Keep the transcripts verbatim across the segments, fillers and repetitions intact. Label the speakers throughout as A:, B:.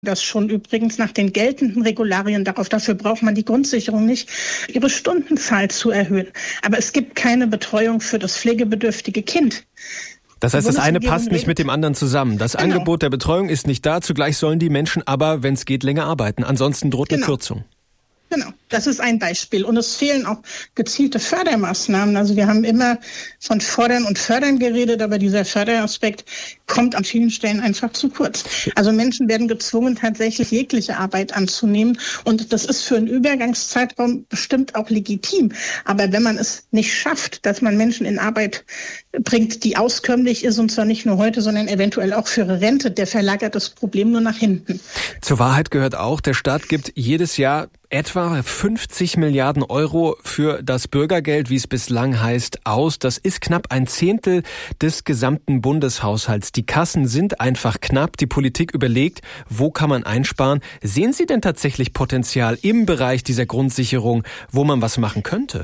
A: Das schon übrigens nach den geltenden Regularien darauf, dafür braucht man die Grundsicherung nicht, ihre Stundenzahl zu erhöhen. Aber es gibt keine Betreuung für das pflegebedürftige Kind.
B: Das heißt, das eine passt nicht mit dem anderen zusammen. Das genau. Angebot der Betreuung ist nicht da, zugleich sollen die Menschen aber, wenn es geht, länger arbeiten. Ansonsten droht eine
A: genau.
B: Kürzung.
A: Genau, das ist ein Beispiel. Und es fehlen auch gezielte Fördermaßnahmen. Also wir haben immer von Fordern und Fördern geredet, aber dieser Förderaspekt kommt an vielen Stellen einfach zu kurz. Also Menschen werden gezwungen, tatsächlich jegliche Arbeit anzunehmen. Und das ist für einen Übergangszeitraum bestimmt auch legitim. Aber wenn man es nicht schafft, dass man Menschen in Arbeit bringt, die auskömmlich ist, und zwar nicht nur heute, sondern eventuell auch für ihre Rente, der verlagert das Problem nur nach hinten.
B: Zur Wahrheit gehört auch, der Staat gibt jedes Jahr etwa fünfzig Milliarden Euro für das Bürgergeld, wie es bislang heißt, aus. Das ist knapp ein Zehntel des gesamten Bundeshaushalts. Die Kassen sind einfach knapp. Die Politik überlegt, wo kann man einsparen. Sehen Sie denn tatsächlich Potenzial im Bereich dieser Grundsicherung, wo man was machen könnte?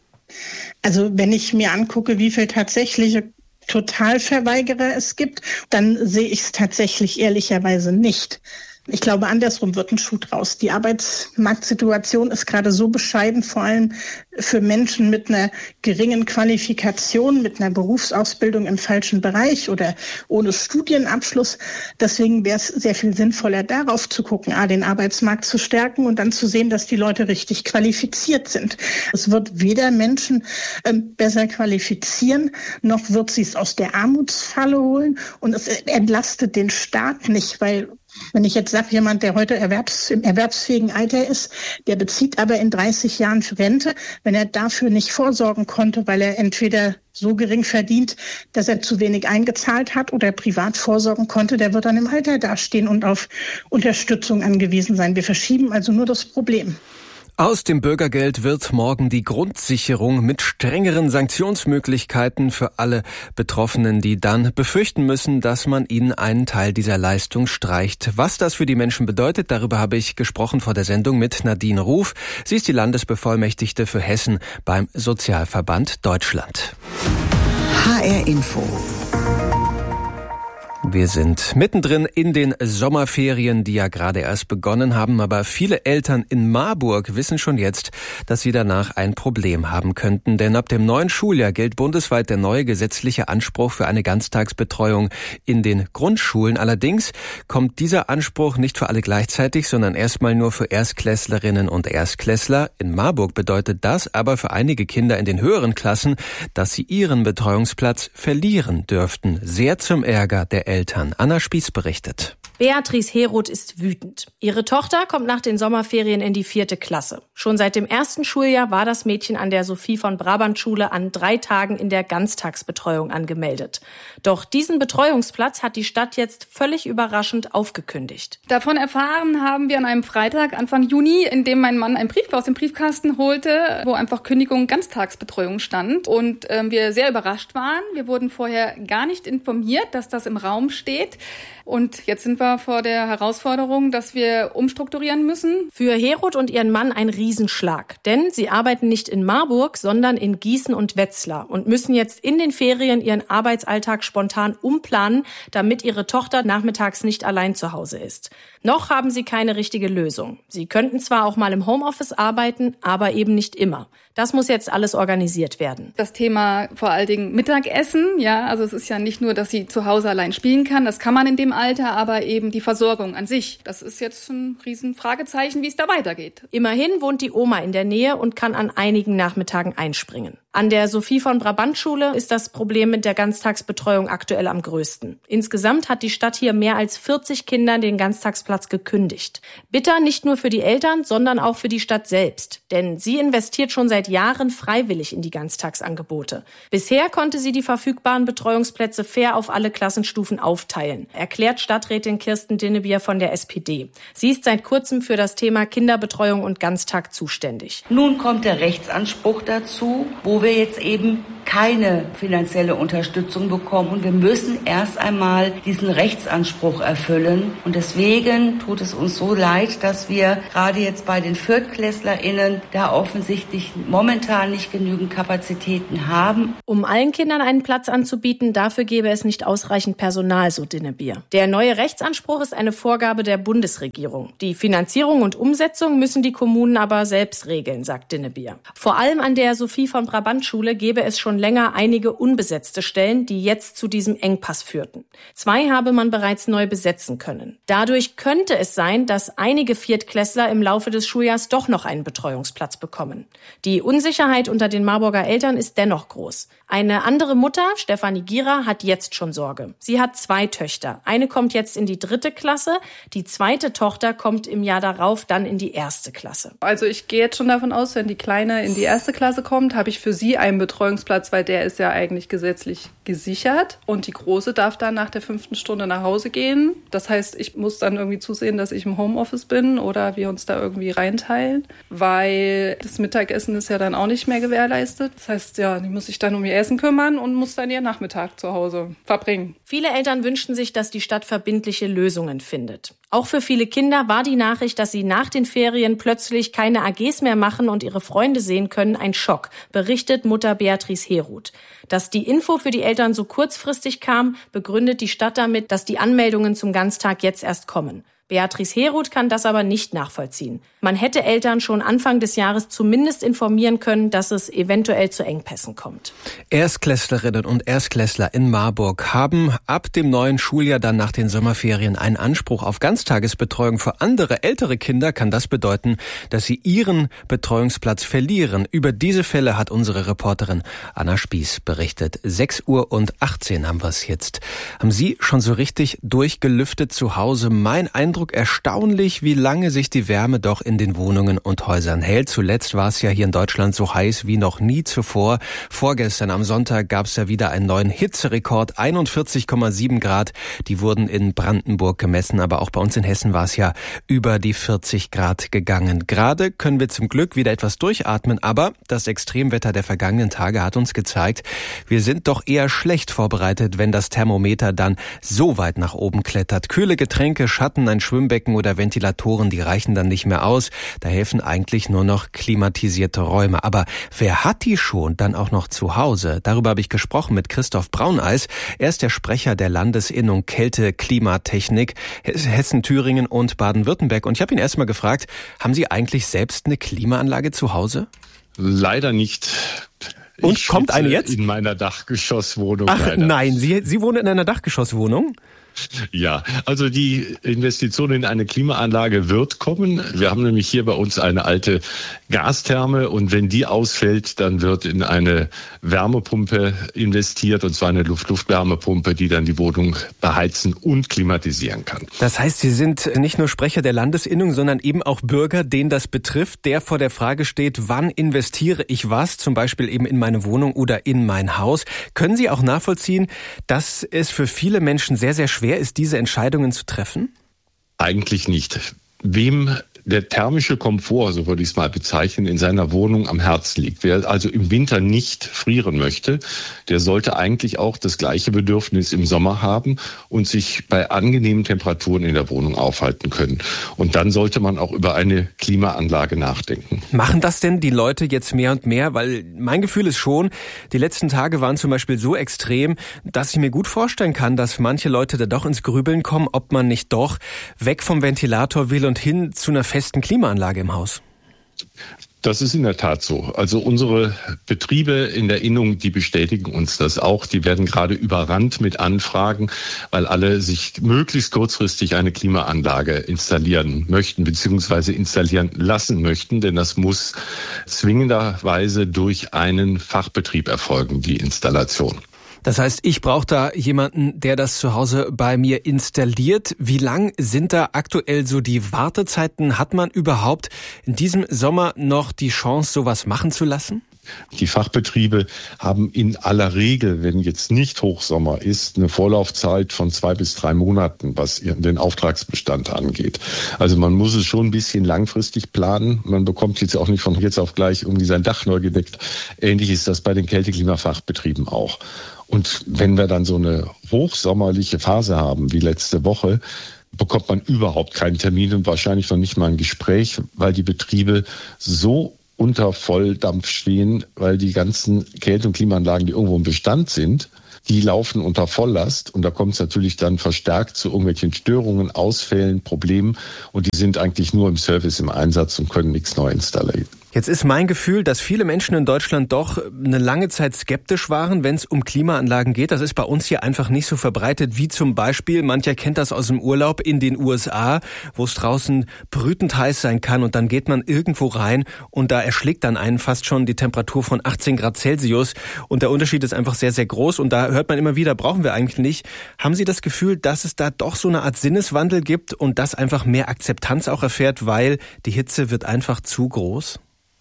A: Also wenn ich mir angucke, wie viel tatsächliche Totalverweigerer es gibt, dann sehe ich es tatsächlich ehrlicherweise nicht. Ich glaube, andersrum wird ein Schuh draus. Die Arbeitsmarktsituation ist gerade so bescheiden, vor allem für Menschen mit einer geringen Qualifikation, mit einer Berufsausbildung im falschen Bereich oder ohne Studienabschluss. Deswegen wäre es sehr viel sinnvoller, darauf zu gucken, A, den Arbeitsmarkt zu stärken und dann zu sehen, dass die Leute richtig qualifiziert sind. Es wird weder Menschen ähm, besser qualifizieren, noch wird sie es aus der Armutsfalle holen. Und es entlastet den Staat nicht, weil wenn ich jetzt sage, jemand, der heute erwerbs, im erwerbsfähigen Alter ist, der bezieht aber in dreißig Jahren Rente, wenn er dafür nicht vorsorgen konnte, weil er entweder so gering verdient, dass er zu wenig eingezahlt hat oder privat vorsorgen konnte, der wird dann im Alter dastehen und auf Unterstützung angewiesen sein. Wir verschieben also nur das Problem.
B: Aus dem Bürgergeld wird morgen die Grundsicherung mit strengeren Sanktionsmöglichkeiten für alle Betroffenen, die dann befürchten müssen, dass man ihnen einen Teil dieser Leistung streicht. Was das für die Menschen bedeutet, darüber habe ich gesprochen vor der Sendung mit Nadine Ruf. Sie ist die Landesbevollmächtigte für Hessen beim Sozialverband Deutschland.
C: H R Info.
B: Wir sind mittendrin in den Sommerferien, die ja gerade erst begonnen haben, aber viele Eltern in Marburg wissen schon jetzt, dass sie danach ein Problem haben könnten, denn ab dem neuen Schuljahr gilt bundesweit der neue gesetzliche Anspruch für eine Ganztagsbetreuung in den Grundschulen. Allerdings kommt dieser Anspruch nicht für alle gleichzeitig, sondern erstmal nur für Erstklässlerinnen und Erstklässler. In Marburg bedeutet das aber für einige Kinder in den höheren Klassen, dass sie ihren Betreuungsplatz verlieren dürften. Sehr zum Ärger der Eltern. Anna Spieß berichtet.
D: Beatrice Heroth ist wütend. Ihre Tochter kommt nach den Sommerferien in die vierte Klasse. Schon seit dem ersten Schuljahr war das Mädchen an der Sophie von Brabant Schule an drei Tagen in der Ganztagsbetreuung angemeldet. Doch diesen Betreuungsplatz hat die Stadt jetzt völlig überraschend aufgekündigt.
E: Davon erfahren haben wir an einem Freitag Anfang Juni, in dem mein Mann einen Brief aus dem Briefkasten holte, wo einfach Kündigung Ganztagsbetreuung stand und äh, wir sehr überrascht waren. Wir wurden vorher gar nicht informiert, dass das im Raum steht. Und jetzt sind wir vor der Herausforderung, dass wir umstrukturieren müssen.
D: Für Heroth und ihren Mann ein Riesenschlag. Denn sie arbeiten nicht in Marburg, sondern in Gießen und Wetzlar und müssen jetzt in den Ferien ihren Arbeitsalltag spontan umplanen, damit ihre Tochter nachmittags nicht allein zu Hause ist. Noch haben sie keine richtige Lösung. Sie könnten zwar auch mal im Homeoffice arbeiten, aber eben nicht immer. Das muss jetzt alles organisiert werden.
E: Das Thema vor allen Dingen Mittagessen, ja, also es ist ja nicht nur, dass sie zu Hause allein spielen kann, das kann man in dem Alter, aber eben die Versorgung an sich. Das ist jetzt ein riesen Fragezeichen, wie es da weitergeht.
D: Immerhin wohnt die Oma in der Nähe und kann an einigen Nachmittagen einspringen. An der Sophie von Brabant Schule ist das Problem mit der Ganztagsbetreuung aktuell am größten. Insgesamt hat die Stadt hier mehr als vierzig Kindern den Ganztagsplatz gekündigt. Bitter nicht nur für die Eltern, sondern auch für die Stadt selbst. Denn sie investiert schon seit Jahren freiwillig in die Ganztagsangebote. Bisher konnte sie die verfügbaren Betreuungsplätze fair auf alle Klassenstufen aufteilen, erklärt Stadträtin Kirsten Dinnebier von der S P D. Sie ist seit kurzem für das Thema Kinderbetreuung und Ganztag zuständig.
F: Nun kommt der Rechtsanspruch dazu, wo wir jetzt eben keine finanzielle Unterstützung bekommen. Und wir müssen erst einmal diesen Rechtsanspruch erfüllen. Und deswegen tut es uns so leid, dass wir gerade jetzt bei den ViertklässlerInnen da offensichtlich momentan nicht genügend Kapazitäten haben.
D: Um allen Kindern einen Platz anzubieten, dafür gäbe es nicht ausreichend Personal, so Dinnebier. Der neue Rechtsanspruch ist eine Vorgabe der Bundesregierung. Die Finanzierung und Umsetzung müssen die Kommunen aber selbst regeln, sagt Dinnebier. Vor allem an der Sophie von Brabant Schule gäbe es schon länger einige unbesetzte Stellen, die jetzt zu diesem Engpass führten. Zwei habe man bereits neu besetzen können. Dadurch könnte es sein, dass einige Viertklässler im Laufe des Schuljahrs doch noch einen Betreuungsplatz bekommen. Die Unsicherheit unter den Marburger Eltern ist dennoch groß. Eine andere Mutter, Stefanie Gierer, hat jetzt schon Sorge. Sie hat zwei Töchter. Eine kommt jetzt in die dritte Klasse, die zweite Tochter kommt im Jahr darauf dann in die erste Klasse.
E: Also ich gehe jetzt schon davon aus, wenn die Kleine in die erste Klasse kommt, habe ich für sie einen Betreuungsplatz, weil der ist ja eigentlich gesetzlich gesichert. Und die Große darf dann nach der fünften Stunde nach Hause gehen. Das heißt, ich muss dann irgendwie zusehen, dass ich im Homeoffice bin oder wir uns da irgendwie reinteilen, weil das Mittagessen ist ja dann auch nicht mehr gewährleistet. Das heißt, ja, die muss sich dann um ihr Essen kümmern und muss dann ihren Nachmittag zu Hause verbringen.
D: Viele Eltern wünschten sich, dass die Stadt verbindliche Lösungen findet. Auch für viele Kinder war die Nachricht, dass sie nach den Ferien plötzlich keine A Gs mehr machen und ihre Freunde sehen können, ein Schock, berichtet Mutter Beatrice Heruth. Dass die Info für die Eltern so kurzfristig kam, begründet die Stadt damit, dass die Anmeldungen zum Ganztag jetzt erst kommen. Beatrice Heruth kann das aber nicht nachvollziehen. Man hätte Eltern schon Anfang des Jahres zumindest informieren können, dass es eventuell zu Engpässen kommt.
B: Erstklässlerinnen und Erstklässler in Marburg haben ab dem neuen Schuljahr dann nach den Sommerferien einen Anspruch auf Ganztagesbetreuung. Für andere ältere Kinder kann das bedeuten, dass sie ihren Betreuungsplatz verlieren. Über diese Fälle hat unsere Reporterin Anna Spieß berichtet. sechs Uhr und achtzehn haben wir es jetzt. Haben Sie schon so richtig durchgelüftet zu Hause? Mein Eindruck: erstaunlich, wie lange sich die Wärme doch in den Wohnungen und Häusern hält. Zuletzt war es ja hier in Deutschland so heiß wie noch nie zuvor. Vorgestern am Sonntag gab es ja wieder einen neuen Hitzerekord, einundvierzig Komma sieben Grad. Die wurden in Brandenburg gemessen, aber auch bei uns in Hessen war es ja über die vierzig Grad gegangen. Gerade können wir zum Glück wieder etwas durchatmen, aber das Extremwetter der vergangenen Tage hat uns gezeigt, wir sind doch eher schlecht vorbereitet, wenn das Thermometer dann so weit nach oben klettert. Kühle Getränke, Schatten, ein Schwimmbecken oder Ventilatoren, die reichen dann nicht mehr aus. Da helfen eigentlich nur noch klimatisierte Räume. Aber wer hat die schon dann auch noch zu Hause? Darüber habe ich gesprochen mit Christoph Brauneis. Er ist der Sprecher der Landesinnung Kälte-Klimatechnik Hessen, Thüringen und Baden-Württemberg. Und ich habe ihn erst mal gefragt, haben Sie eigentlich selbst eine Klimaanlage zu Hause?
G: Leider nicht.
B: Und
G: ich
B: kommt eine jetzt?
G: In meiner Dachgeschosswohnung.
B: Ach
G: leider.
B: Nein, Sie, Sie wohnen in einer Dachgeschosswohnung?
G: Ja, also die Investition in eine Klimaanlage wird kommen. Wir haben nämlich hier bei uns eine alte Gastherme und wenn die ausfällt, dann wird in eine Wärmepumpe investiert, und zwar eine Luft-Luft-Wärmepumpe, die dann die Wohnung beheizen und klimatisieren kann.
B: Das heißt, Sie sind nicht nur Sprecher der Landesinnung, sondern eben auch Bürger, den das betrifft, der vor der Frage steht, wann investiere ich was, zum Beispiel eben in meine Wohnung oder in mein Haus. Können Sie auch nachvollziehen, dass es für viele Menschen sehr, sehr schwer ist, diese Entscheidungen zu treffen?
G: Eigentlich nicht. Wem der thermische Komfort, so würde ich es mal bezeichnen, in seiner Wohnung am Herzen liegt. Wer also im Winter nicht frieren möchte, der sollte eigentlich auch das gleiche Bedürfnis im Sommer haben und sich bei angenehmen Temperaturen in der Wohnung aufhalten können. Und dann sollte man auch über eine Klimaanlage nachdenken.
B: Machen das denn die Leute jetzt mehr und mehr? Weil mein Gefühl ist schon, die letzten Tage waren zum Beispiel so extrem, dass ich mir gut vorstellen kann, dass manche Leute da doch ins Grübeln kommen, ob man nicht doch weg vom Ventilator will und hin zu einer festen Klimaanlage im Haus.
G: Das ist in der Tat so. Also unsere Betriebe in der Innung, die bestätigen uns das auch. Die werden gerade überrannt mit Anfragen, weil alle sich möglichst kurzfristig eine Klimaanlage installieren möchten bzw. installieren lassen möchten. Denn das muss zwingenderweise durch einen Fachbetrieb erfolgen, die Installation.
B: Das heißt, ich brauche da jemanden, der das zu Hause bei mir installiert. Wie lang sind da aktuell so die Wartezeiten? Hat man überhaupt in diesem Sommer noch die Chance, sowas machen zu lassen?
G: Die Fachbetriebe haben in aller Regel, wenn jetzt nicht Hochsommer ist, eine Vorlaufzeit von zwei bis drei Monaten, was den Auftragsbestand angeht. Also man muss es schon ein bisschen langfristig planen. Man bekommt jetzt auch nicht von jetzt auf gleich irgendwie sein Dach neu gedeckt. Ähnlich ist das bei den Kälteklimafachbetrieben auch. Und wenn wir dann so eine hochsommerliche Phase haben wie letzte Woche, bekommt man überhaupt keinen Termin und wahrscheinlich noch nicht mal ein Gespräch, weil die Betriebe so unter Volldampf stehen, weil die ganzen Kälte- und Klimaanlagen, die irgendwo im Bestand sind, die laufen unter Volllast und da kommt es natürlich dann verstärkt zu irgendwelchen Störungen, Ausfällen, Problemen und die sind eigentlich nur im Service im Einsatz und können nichts neu installieren.
B: Jetzt ist mein Gefühl, dass viele Menschen in Deutschland doch eine lange Zeit skeptisch waren, wenn es um Klimaanlagen geht. Das ist bei uns hier einfach nicht so verbreitet wie zum Beispiel, mancher kennt das aus dem Urlaub in den U S A, wo es draußen brütend heiß sein kann und dann geht man irgendwo rein und da erschlägt dann einen fast schon die Temperatur von achtzehn Grad Celsius und der Unterschied ist einfach sehr, sehr groß und da hört man immer wieder, brauchen wir eigentlich nicht. Haben Sie das Gefühl, dass es da doch so eine Art Sinneswandel gibt und das einfach mehr Akzeptanz auch erfährt, weil die Hitze wird einfach zu groß?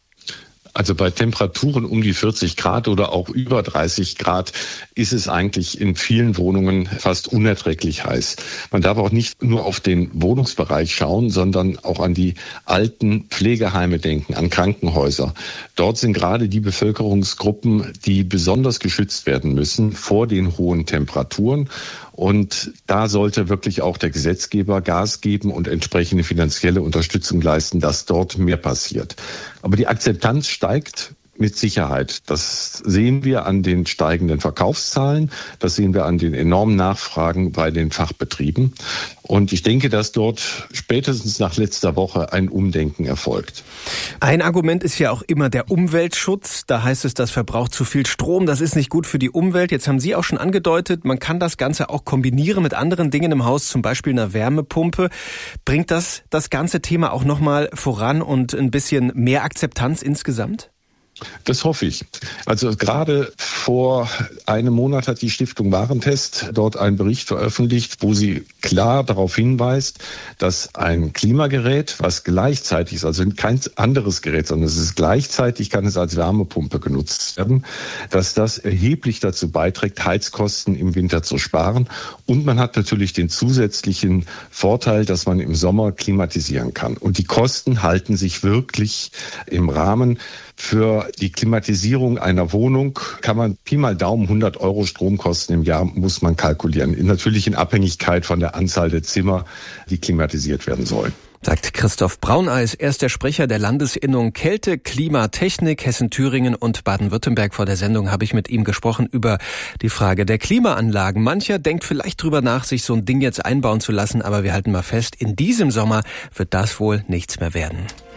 G: Also bei Temperaturen um die vierzig Grad oder auch über dreißig Grad ist es eigentlich in vielen Wohnungen fast unerträglich heiß. Man darf auch nicht nur auf den Wohnungsbereich schauen, sondern auch an die alten Pflegeheime denken, an Krankenhäuser. Dort sind gerade die Bevölkerungsgruppen, die besonders geschützt werden müssen vor den hohen Temperaturen. Und da sollte wirklich auch der Gesetzgeber Gas geben und entsprechende finanzielle Unterstützung leisten, dass dort mehr passiert. Aber die Akzeptanz steigt mit Sicherheit. Das sehen wir an den steigenden Verkaufszahlen. Das sehen wir an den enormen Nachfragen bei den Fachbetrieben. Und ich denke, dass dort spätestens nach letzter Woche ein Umdenken erfolgt.
B: Ein Argument ist ja auch immer der Umweltschutz. Da heißt es, das verbraucht zu viel Strom, das ist nicht gut für die Umwelt. Jetzt haben Sie auch schon angedeutet, man kann das Ganze auch kombinieren mit anderen Dingen im Haus, zum Beispiel einer Wärmepumpe. Bringt das das ganze Thema auch nochmal voran und ein bisschen mehr Akzeptanz insgesamt?
G: Das hoffe ich. Also gerade vor einem Monat hat die Stiftung Warentest dort einen Bericht veröffentlicht, wo sie klar darauf hinweist, dass ein Klimagerät, was gleichzeitig ist, also kein anderes Gerät, sondern es ist gleichzeitig, kann es als Wärmepumpe genutzt werden, dass das erheblich dazu beiträgt, Heizkosten im Winter zu sparen. Und man hat natürlich den zusätzlichen Vorteil, dass man im Sommer klimatisieren kann. Und die Kosten halten sich wirklich im Rahmen. Für die Klimatisierung einer Wohnung kann man Pi mal Daumen hundert Euro Stromkosten im Jahr muss man kalkulieren. Natürlich in Abhängigkeit von der Anzahl der Zimmer, die klimatisiert werden sollen.
B: Sagt Christoph Brauneis, er ist der Sprecher der Landesinnung Kälte, Klima, Technik, Hessen, Thüringen und Baden-Württemberg. Vor der Sendung habe ich mit ihm gesprochen über die Frage der Klimaanlagen. Mancher denkt vielleicht drüber nach, sich so ein Ding jetzt einbauen zu lassen, aber wir halten mal fest, in diesem Sommer wird das wohl nichts mehr werden.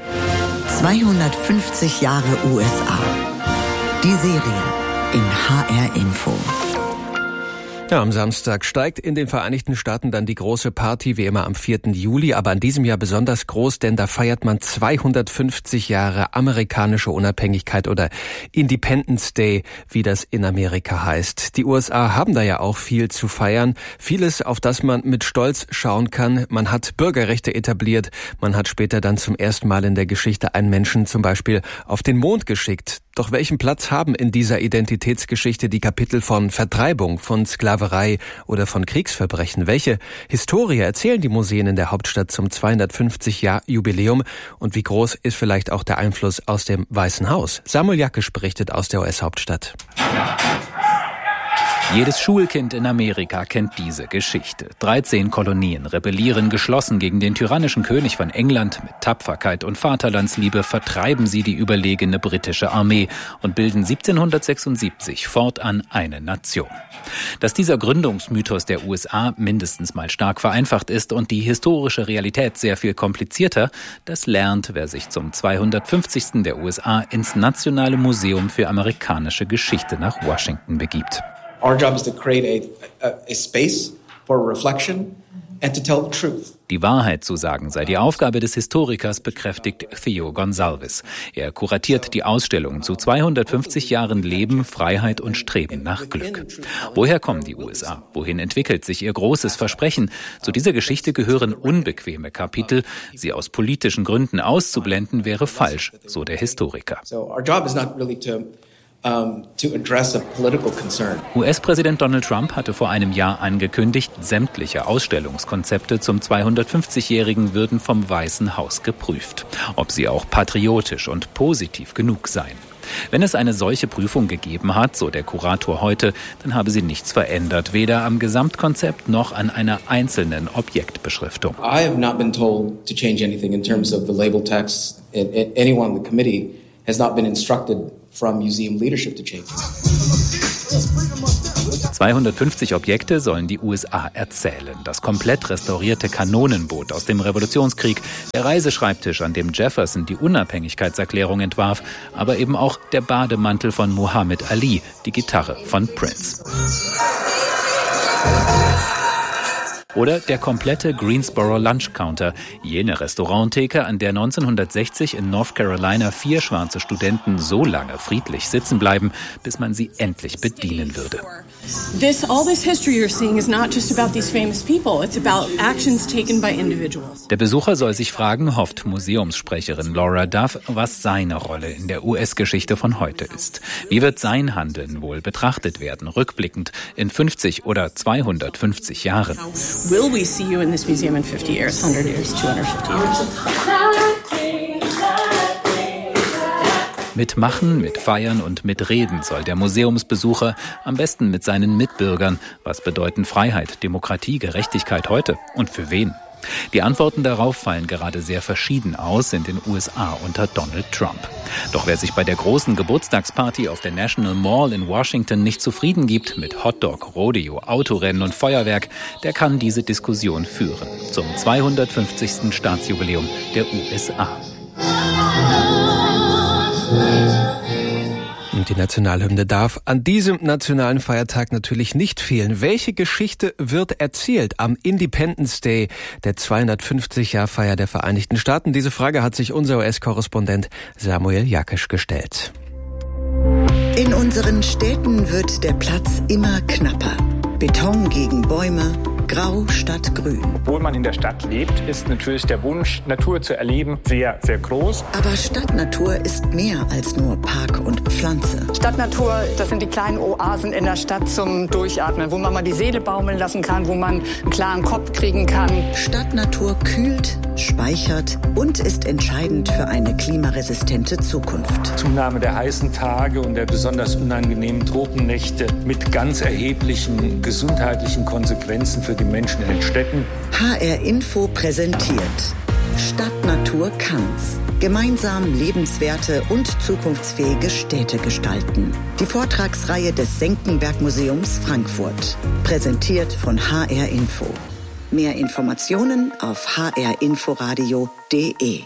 C: zweihundertfünfzig Jahre U S A. Die Serie in H R Info.
B: Ja, am Samstag steigt in den Vereinigten Staaten dann die große Party, wie immer am vierten Juli, aber an diesem Jahr besonders groß, denn da feiert man zweihundertfünfzig Jahre amerikanische Unabhängigkeit oder Independence Day, wie das in Amerika heißt. Die U S A haben da ja auch viel zu feiern, vieles, auf das man mit Stolz schauen kann. Man hat Bürgerrechte etabliert, man hat später dann zum ersten Mal in der Geschichte einen Menschen zum Beispiel auf den Mond geschickt. Doch welchen Platz haben in dieser Identitätsgeschichte die Kapitel von Vertreibung, von Sklaverei oder von Kriegsverbrechen? Welche Historie erzählen die Museen in der Hauptstadt zum zweihundertfünfzig Jahr Jubiläum? Und wie groß ist vielleicht auch der Einfluss aus dem Weißen Haus? Samuel Jackisch berichtet aus der U S-Hauptstadt.
H: Jedes Schulkind in Amerika kennt diese Geschichte. dreizehn Kolonien rebellieren geschlossen gegen den tyrannischen König von England. Mit Tapferkeit und Vaterlandsliebe vertreiben sie die überlegene britische Armee und bilden siebzehnhundertsechsundsiebzig fortan eine Nation. Dass dieser Gründungsmythos der U S A mindestens mal stark vereinfacht ist und die historische Realität sehr viel komplizierter, das lernt, wer sich zum zweihundertfünfzigsten der U S A ins Nationale Museum für amerikanische Geschichte nach Washington begibt.
I: Our job is to create a, a, a space for reflection and to tell the truth.
H: Die Wahrheit zu sagen sei die Aufgabe des Historikers, bekräftigt Theo Gonsalves. Er kuratiert die Ausstellung zu zweihundertfünfzig Jahren Leben, Freiheit und Streben nach Glück. Woher kommen die U S A? Wohin entwickelt sich ihr großes Versprechen? Zu dieser Geschichte gehören unbequeme Kapitel. Sie aus politischen Gründen auszublenden, wäre falsch, so der Historiker. U S-Präsident Donald Trump hatte vor einem Jahr angekündigt, sämtliche Ausstellungskonzepte zum zweihundertfünfzigjährigen würden vom Weißen Haus geprüft, ob sie auch patriotisch und positiv genug seien. Wenn es eine solche Prüfung gegeben hat, so der Kurator heute, dann habe sie nichts verändert, weder am Gesamtkonzept noch an einer einzelnen Objektbeschriftung.
I: I have not been told to change anything in terms of the label text. Anyone on the committee has not been instructed from museum leadership to change.
H: zweihundertfünfzig Objekte sollen die U S A erzählen. Das komplett restaurierte Kanonenboot aus dem Revolutionskrieg, der Reiseschreibtisch, an dem Jefferson die Unabhängigkeitserklärung entwarf, aber eben auch der Bademantel von Muhammad Ali, die Gitarre von Prince. Oder der komplette Greensboro Lunch Counter, jene Restauranttheke, an der neunzehnhundertsechzig in North Carolina vier schwarze Studenten so lange friedlich sitzen bleiben, bis man sie endlich bedienen würde.
J: This, all this history you're seeing is not just about these famous people. It's about actions taken by individuals.
H: Der Besucher soll sich fragen, hofft Museumssprecherin Laura Duff, was seine Rolle in der U S-Geschichte von heute ist. Wie wird sein Handeln wohl betrachtet werden, rückblickend in fünfzig oder zweihundertfünfzig Jahren?
J: Will we see you in this museum in fifty years, one hundred years, two hundred fifty years?
H: Mit Machen, mit Feiern und mit Reden soll der Museumsbesucher, am besten mit seinen Mitbürgern, was bedeuten Freiheit, Demokratie, Gerechtigkeit heute und für wen? Die Antworten darauf fallen gerade sehr verschieden aus in den U S A unter Donald Trump. Doch wer sich bei der großen Geburtstagsparty auf der National Mall in Washington nicht zufrieden gibt mit Hotdog, Rodeo, Autorennen und Feuerwerk, der kann diese Diskussion führen zum zweihundertfünfzigsten Staatsjubiläum der U S A.
B: Und die Nationalhymne darf an diesem nationalen Feiertag natürlich nicht fehlen. Welche Geschichte wird erzählt am Independence Day, der zweihundertfünfzig-Jahr-Feier der Vereinigten Staaten? Diese Frage hat sich unser U S-Korrespondent Samuel Jakisch gestellt.
C: In unseren Städten wird der Platz immer knapper. Beton gegen Bäume, grau statt grün.
K: Obwohl man in der Stadt lebt, ist natürlich der Wunsch, Natur zu erleben, sehr, sehr groß.
C: Aber Stadtnatur ist mehr als nur Park und Pflanze.
L: Stadtnatur, das sind die kleinen Oasen in der Stadt zum Durchatmen, wo man mal die Seele baumeln lassen kann, wo man einen klaren Kopf kriegen kann.
C: Stadtnatur kühlt, speichert und ist entscheidend für eine klimaresistente Zukunft.
K: Zunahme der heißen Tage und der besonders unangenehmen Tropennächte mit ganz erheblichen gesundheitlichen Konsequenzen für die Menschen in den Städten.
C: H R Info präsentiert Stadtnatur kann's. Gemeinsam lebenswerte und zukunftsfähige Städte gestalten. Die Vortragsreihe des Senckenberg Museums Frankfurt. Präsentiert von H R Info. Mehr Informationen auf h r inforadio punkt d e.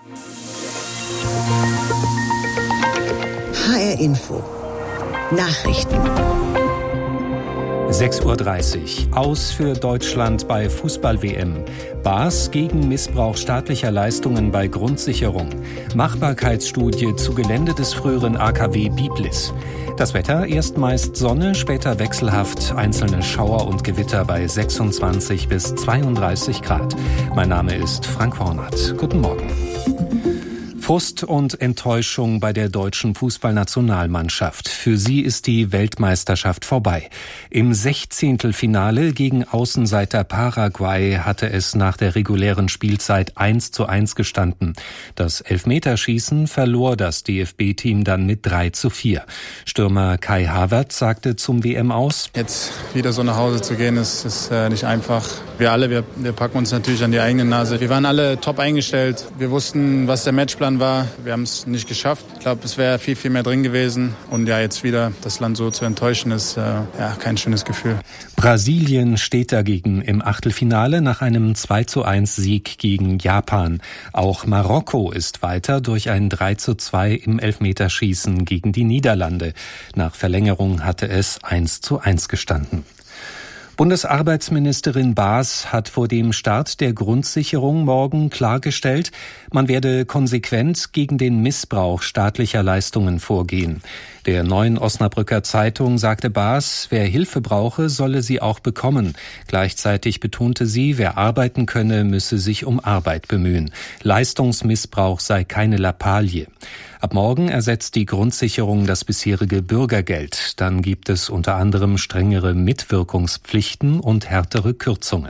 C: H R Info. Nachrichten.
M: sechs Uhr dreißig. Aus für Deutschland bei Fußball-W M. Baas gegen Missbrauch staatlicher Leistungen bei Grundsicherung. Machbarkeitsstudie zu Gelände des früheren A K W Biblis. Das Wetter, erst meist Sonne, später wechselhaft, einzelne Schauer und Gewitter bei sechsundzwanzig bis zweiunddreißig Grad. Mein Name ist Frank Hornert. Guten Morgen. Frust und Enttäuschung bei der deutschen Fußballnationalmannschaft. Für sie ist die Weltmeisterschaft vorbei. Im Sechzehntelfinale gegen Außenseiter Paraguay hatte es nach der regulären Spielzeit eins zu eins gestanden. Das Elfmeterschießen verlor das D F B-Team dann mit drei zu vier. Stürmer Kai Havertz sagte zum W M-Aus:
N: Jetzt wieder so nach Hause zu gehen, ist, ist äh, nicht einfach. Wir alle, wir, wir packen uns natürlich an die eigene Nase. Wir waren alle top eingestellt. Wir wussten, was der Matchplan war. Wir haben es nicht geschafft. Ich glaube, es wäre viel, viel mehr drin gewesen. Und ja, jetzt wieder das Land so zu enttäuschen, ist äh, ja kein schönes Gefühl.
M: Brasilien steht dagegen im Achtelfinale nach einem zwei zu eins Sieg gegen Japan. Auch Marokko ist weiter durch ein drei zu zwei im Elfmeterschießen gegen die Niederlande. Nach Verlängerung hatte es eins zu eins gestanden. Bundesarbeitsministerin Baas hat vor dem Start der Grundsicherung morgen klargestellt, man werde konsequent gegen den Missbrauch staatlicher Leistungen vorgehen. Der Neuen Osnabrücker Zeitung sagte Baas, wer Hilfe brauche, solle sie auch bekommen. Gleichzeitig betonte sie, wer arbeiten könne, müsse sich um Arbeit bemühen. Leistungsmissbrauch sei keine Lappalie. Ab morgen ersetzt die Grundsicherung das bisherige Bürgergeld. Dann gibt es unter anderem strengere Mitwirkungspflichten und härtere Kürzungen.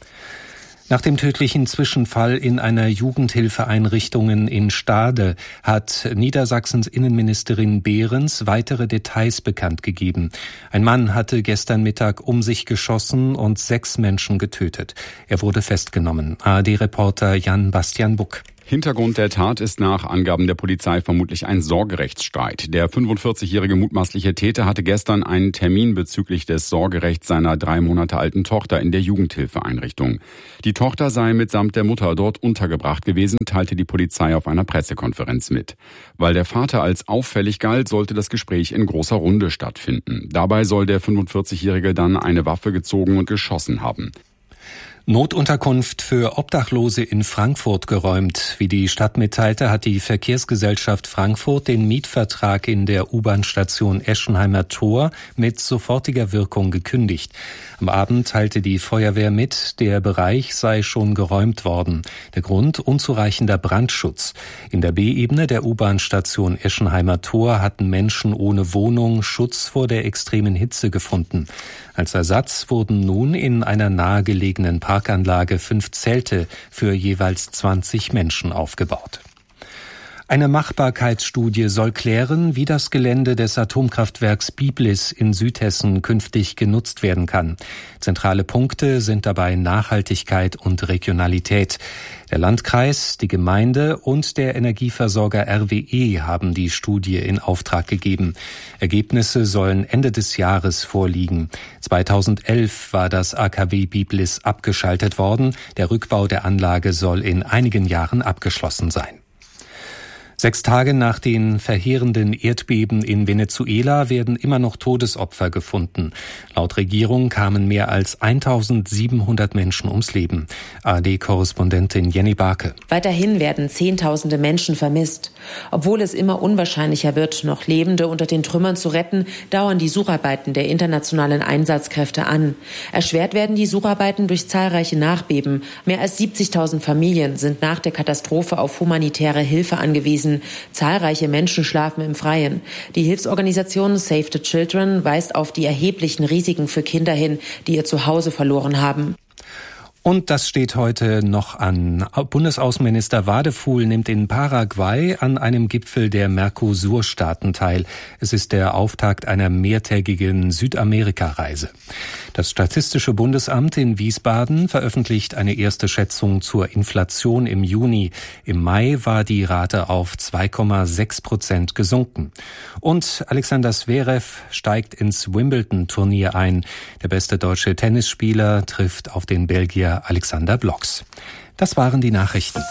M: Nach dem tödlichen Zwischenfall in einer Jugendhilfeeinrichtung in Stade hat Niedersachsens Innenministerin Behrens weitere Details bekannt gegeben. Ein Mann hatte gestern Mittag um sich geschossen und sechs Menschen getötet. Er wurde festgenommen. A R D-Reporter Jan-Bastian Buck.
O: Hintergrund der Tat ist nach Angaben der Polizei vermutlich ein Sorgerechtsstreit. Der fünfundvierzigjährige mutmaßliche Täter hatte gestern einen Termin bezüglich des Sorgerechts seiner drei Monate alten Tochter in der Jugendhilfeeinrichtung. Die Tochter sei mitsamt der Mutter dort untergebracht gewesen, teilte die Polizei auf einer Pressekonferenz mit. Weil der Vater als auffällig galt, sollte das Gespräch in großer Runde stattfinden. Dabei soll der fünfundvierzigjährige dann eine Waffe gezogen und geschossen haben.
M: Notunterkunft für Obdachlose in Frankfurt geräumt. Wie die Stadt mitteilte, hat die Verkehrsgesellschaft Frankfurt den Mietvertrag in der U-Bahn-Station Eschenheimer Tor mit sofortiger Wirkung gekündigt. Am Abend teilte die Feuerwehr mit, der Bereich sei schon geräumt worden. Der Grund: unzureichender Brandschutz. In der B-Ebene der U-Bahn-Station Eschenheimer Tor hatten Menschen ohne Wohnung Schutz vor der extremen Hitze gefunden. Als Ersatz wurden nun in einer nahegelegenen Parkanlage fünf Zelte für jeweils zwanzig Menschen aufgebaut. Eine Machbarkeitsstudie soll klären, wie das Gelände des Atomkraftwerks Biblis in Südhessen künftig genutzt werden kann. Zentrale Punkte sind dabei Nachhaltigkeit und Regionalität. Der Landkreis, die Gemeinde und der Energieversorger R W E haben die Studie in Auftrag gegeben. Ergebnisse sollen Ende des Jahres vorliegen. zweitausendelf war das A K W Biblis abgeschaltet worden. Der Rückbau der Anlage soll in einigen Jahren abgeschlossen sein. Sechs Tage nach den verheerenden Erdbeben in Venezuela werden immer noch Todesopfer gefunden. Laut Regierung kamen mehr als eintausendsiebenhundert Menschen ums Leben. A R D-Korrespondentin Jenny Barke.
P: Weiterhin werden Zehntausende Menschen vermisst. Obwohl es immer unwahrscheinlicher wird, noch Lebende unter den Trümmern zu retten, dauern die Sucharbeiten der internationalen Einsatzkräfte an. Erschwert werden die Sucharbeiten durch zahlreiche Nachbeben. Mehr als siebzigtausend Familien sind nach der Katastrophe auf humanitäre Hilfe angewiesen. Zahlreiche Menschen schlafen im Freien. Die Hilfsorganisation Save the Children weist auf die erheblichen Risiken für Kinder hin, die ihr Zuhause verloren haben.
M: Und das steht heute noch an. Bundesaußenminister Wadefuhl nimmt in Paraguay an einem Gipfel der Mercosur-Staaten teil. Es ist der Auftakt einer mehrtägigen Südamerika-Reise. Das Statistische Bundesamt in Wiesbaden veröffentlicht eine erste Schätzung zur Inflation im Juni. Im Mai war die Rate auf zwei Komma sechs Prozent gesunken. Und Alexander Zverev steigt ins Wimbledon-Turnier ein. Der beste deutsche Tennisspieler trifft auf den Belgier Alexander Blocks. Das waren die Nachrichten.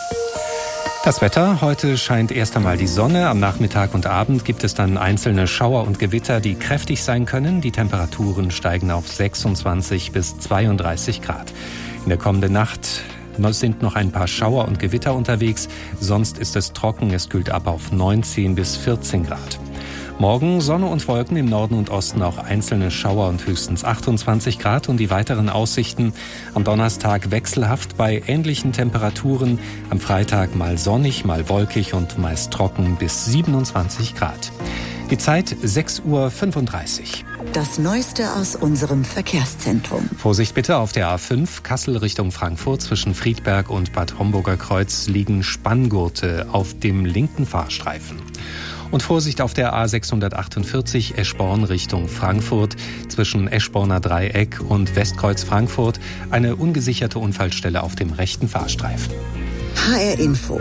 M: Das Wetter: Heute scheint erst einmal die Sonne. Am Nachmittag und Abend gibt es dann einzelne Schauer und Gewitter, die kräftig sein können. Die Temperaturen steigen auf sechsundzwanzig bis zweiunddreißig Grad. In der kommenden Nacht sind noch ein paar Schauer und Gewitter unterwegs. Sonst ist es trocken. Es kühlt ab auf neunzehn bis vierzehn Grad. Morgen Sonne und Wolken, im Norden und Osten auch einzelne Schauer und höchstens achtundzwanzig Grad. Und die weiteren Aussichten: am Donnerstag wechselhaft bei ähnlichen Temperaturen. Am Freitag mal sonnig, mal wolkig und meist trocken bis siebenundzwanzig Grad. Die Zeit sechs Uhr fünfunddreißig.
C: Das Neueste aus unserem Verkehrszentrum.
M: Vorsicht bitte auf der A fünf Kassel Richtung Frankfurt. Zwischen Friedberg und Bad Homburger Kreuz liegen Spanngurte auf dem linken Fahrstreifen. Und Vorsicht auf der A sechshundertachtundvierzig Eschborn Richtung Frankfurt. Zwischen Eschborner Dreieck und Westkreuz Frankfurt eine ungesicherte Unfallstelle auf dem rechten Fahrstreifen.
C: H R Info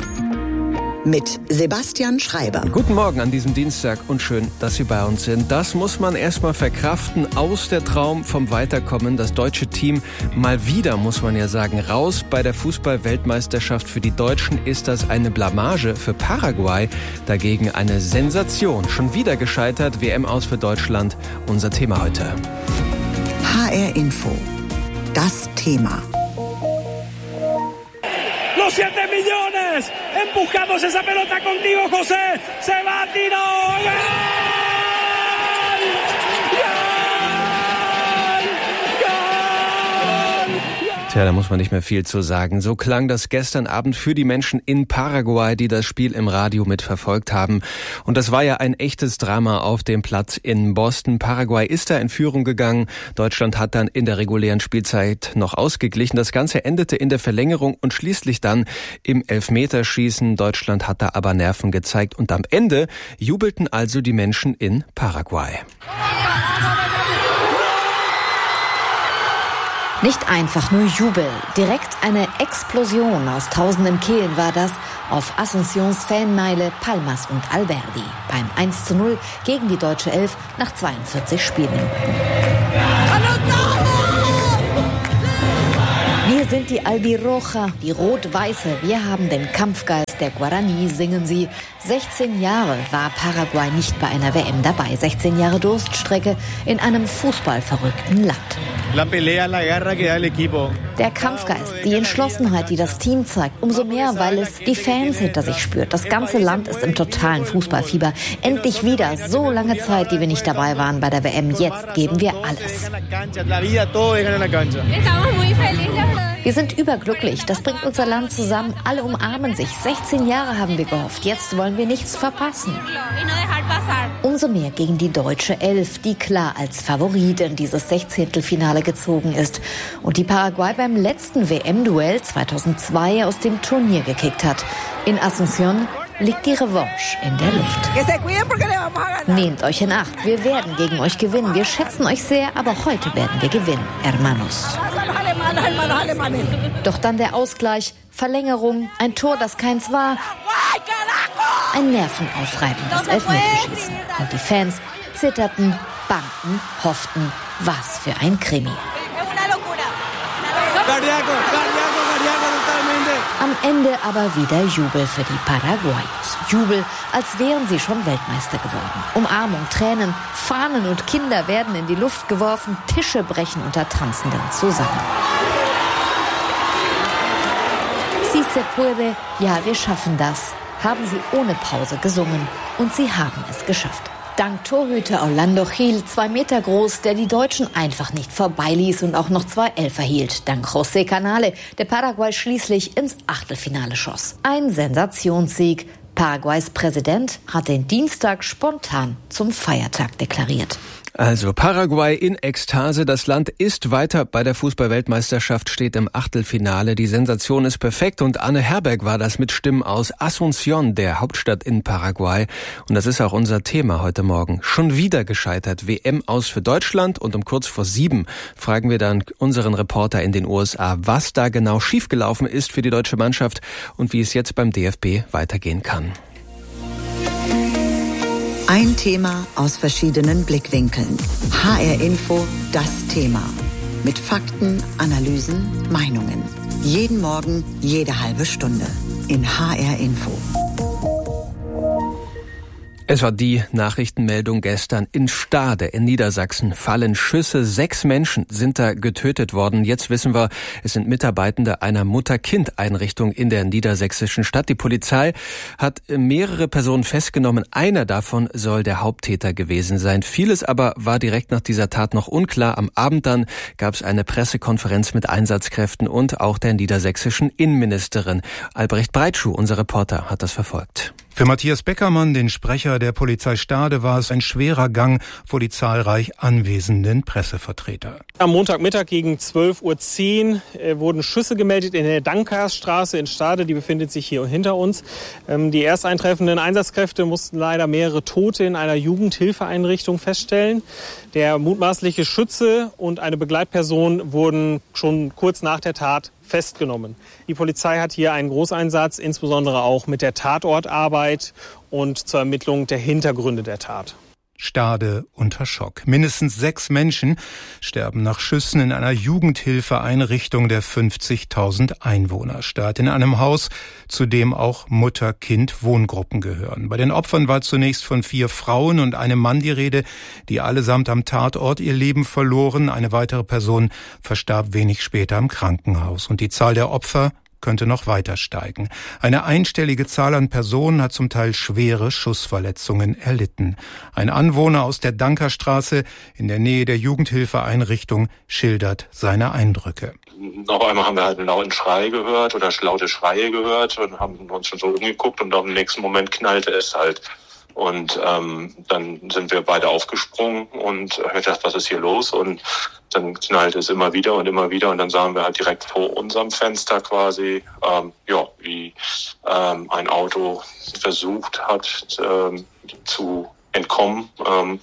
C: mit Sebastian Schreiber.
B: Guten Morgen an diesem Dienstag und schön, dass Sie bei uns sind. Das muss man erstmal verkraften. Aus der Traum vom Weiterkommen. Das deutsche Team mal wieder, muss man ja sagen, raus bei der Fußball-Weltmeisterschaft. Für die Deutschen ist das eine Blamage. Für Paraguay dagegen eine Sensation. Schon wieder gescheitert. W M aus für Deutschland. Unser Thema heute.
C: H R Info. das Thema.
Q: Los siete millones, empujamos esa pelota contigo, José, se va, Tino,
B: Tja, da muss man nicht mehr viel zu sagen. So klang das gestern Abend für die Menschen in Paraguay, die das Spiel im Radio mitverfolgt haben. Und das war ja ein echtes Drama auf dem Platz in Boston. Paraguay ist da in Führung gegangen. Deutschland hat dann in der regulären Spielzeit noch ausgeglichen. Das Ganze endete in der Verlängerung und schließlich dann im Elfmeterschießen. Deutschland hat da aber Nerven gezeigt. Und am Ende jubelten also die Menschen in Paraguay.
R: Nicht einfach nur Jubel, direkt eine Explosion aus tausenden Kehlen war das auf Asuncions Fanmeile Palmas und Alberdi beim eins zu null gegen die deutsche Elf nach zweiundvierzig Spielminuten. Wir sind die Albirroja, die Rot-Weiße. Wir haben den Kampfgeist der Guarani, singen sie. sechzehn Jahre war Paraguay nicht bei einer W M dabei. sechzehn Jahre Durststrecke in einem fußballverrückten Land. Der Kampfgeist, die Entschlossenheit, die das Team zeigt, umso mehr, weil es die Fans hinter sich spürt. Das ganze Land ist im totalen Fußballfieber. Endlich wieder, so lange Zeit, die wir nicht dabei waren bei der W M. Jetzt geben wir alles. Wir sind überglücklich. Das bringt unser Land zusammen. Alle umarmen sich. sechzehn Jahre haben wir gehofft. Jetzt wollen wir nichts verpassen. Umso mehr gegen die deutsche Elf, die klar als Favorit in dieses Sechzehntelfinale gezogen ist und die Paraguay beim letzten W M-Duell zweitausendzwei aus dem Turnier gekickt hat. In Asunción liegt die Revanche in der Luft. Nehmt euch in Acht, wir werden gegen euch gewinnen. Wir schätzen euch sehr, aber heute werden wir gewinnen, hermanos. Doch dann der Ausgleich, Verlängerung, ein Tor, das keins war, ein nervenaufreibendes Elfmeterschießen. Und die Fans zitterten, bangten, hofften, was für ein Krimi. Am Ende aber wieder Jubel für die Paraguayos. Jubel, als wären sie schon Weltmeister geworden. Umarmung, Tränen, Fahnen und Kinder werden in die Luft geworfen, Tische brechen unter Tanzenden zusammen. Si se puede, ja, wir schaffen das, haben sie ohne Pause gesungen und sie haben es geschafft. Dank Torhüter Orlando Gil, zwei Meter groß, der die Deutschen einfach nicht vorbeiließ und auch noch zwei Elfer hielt. Dank José Canale, der Paraguay schließlich ins Achtelfinale schoss. Ein Sensationssieg. Paraguays Präsident hat den Dienstag spontan zum Feiertag deklariert.
B: Also Paraguay in Ekstase. Das Land ist weiter bei der Fußball-Weltmeisterschaft, steht im Achtelfinale. Die Sensation ist perfekt und Anne Herberg war das mit Stimmen aus Asunción, der Hauptstadt in Paraguay. Und das ist auch unser Thema heute Morgen. Schon wieder gescheitert. W M aus für Deutschland und um kurz vor sieben fragen wir dann unseren Reporter in den U S A, was da genau schiefgelaufen ist für die deutsche Mannschaft und wie es jetzt beim D F B weitergehen kann.
C: Ein Thema aus verschiedenen Blickwinkeln. H R Info, das Thema. Mit Fakten, Analysen, Meinungen. Jeden Morgen, jede halbe Stunde. In H R Info.
B: Es war die Nachrichtenmeldung gestern. In Stade in Niedersachsen fallen Schüsse. Sechs Menschen sind da getötet worden. Jetzt wissen wir, es sind Mitarbeitende einer Mutter-Kind-Einrichtung in der niedersächsischen Stadt. Die Polizei hat mehrere Personen festgenommen. Einer davon soll der Haupttäter gewesen sein. Vieles aber war direkt nach dieser Tat noch unklar. Am Abend dann gab es eine Pressekonferenz mit Einsatzkräften und auch der niedersächsischen Innenministerin. Albrecht Breitschuh, unser Reporter, hat das verfolgt.
S: Für Matthias Beckermann, den Sprecher der Polizei Stade, war es ein schwerer Gang vor die zahlreich anwesenden Pressevertreter.
T: Am Montagmittag gegen zwölf Uhr zehn äh, wurden Schüsse gemeldet in der Dankersstraße in Stade. Die befindet sich hier hinter uns. Ähm, die erst eintreffenden Einsatzkräfte mussten leider mehrere Tote in einer Jugendhilfeeinrichtung feststellen. Der mutmaßliche Schütze und eine Begleitperson wurden schon kurz nach der Tat festgenommen. Die Polizei hat hier einen Großeinsatz, insbesondere auch mit der Tatortarbeit und zur Ermittlung der Hintergründe der Tat.
S: Stade unter Schock. Mindestens sechs Menschen sterben nach Schüssen in einer Jugendhilfeeinrichtung der fünfzigtausend Einwohnerstadt. In einem Haus, zu dem auch Mutter-Kind-Wohngruppen gehören. Bei den Opfern war zunächst von vier Frauen und einem Mann die Rede, die allesamt am Tatort ihr Leben verloren. Eine weitere Person verstarb wenig später im Krankenhaus. Und die Zahl der Opfer könnte noch weiter steigen. Eine einstellige Zahl an Personen hat zum Teil schwere Schussverletzungen erlitten. Ein Anwohner aus der Dankerstraße in der Nähe der Jugendhilfeeinrichtung schildert seine Eindrücke.
U: Auf einmal haben wir halt einen lauten Schrei gehört oder laute Schreie gehört und haben uns schon so umgeguckt und im nächsten Moment knallte es halt. Und ähm, dann sind wir beide aufgesprungen und haben gedacht, was ist hier los? Und dann knallte es immer wieder und immer wieder und dann sahen wir halt direkt vor unserem Fenster quasi, ähm, ja, wie ähm, ein Auto versucht hat ähm, zu entkommen ähm,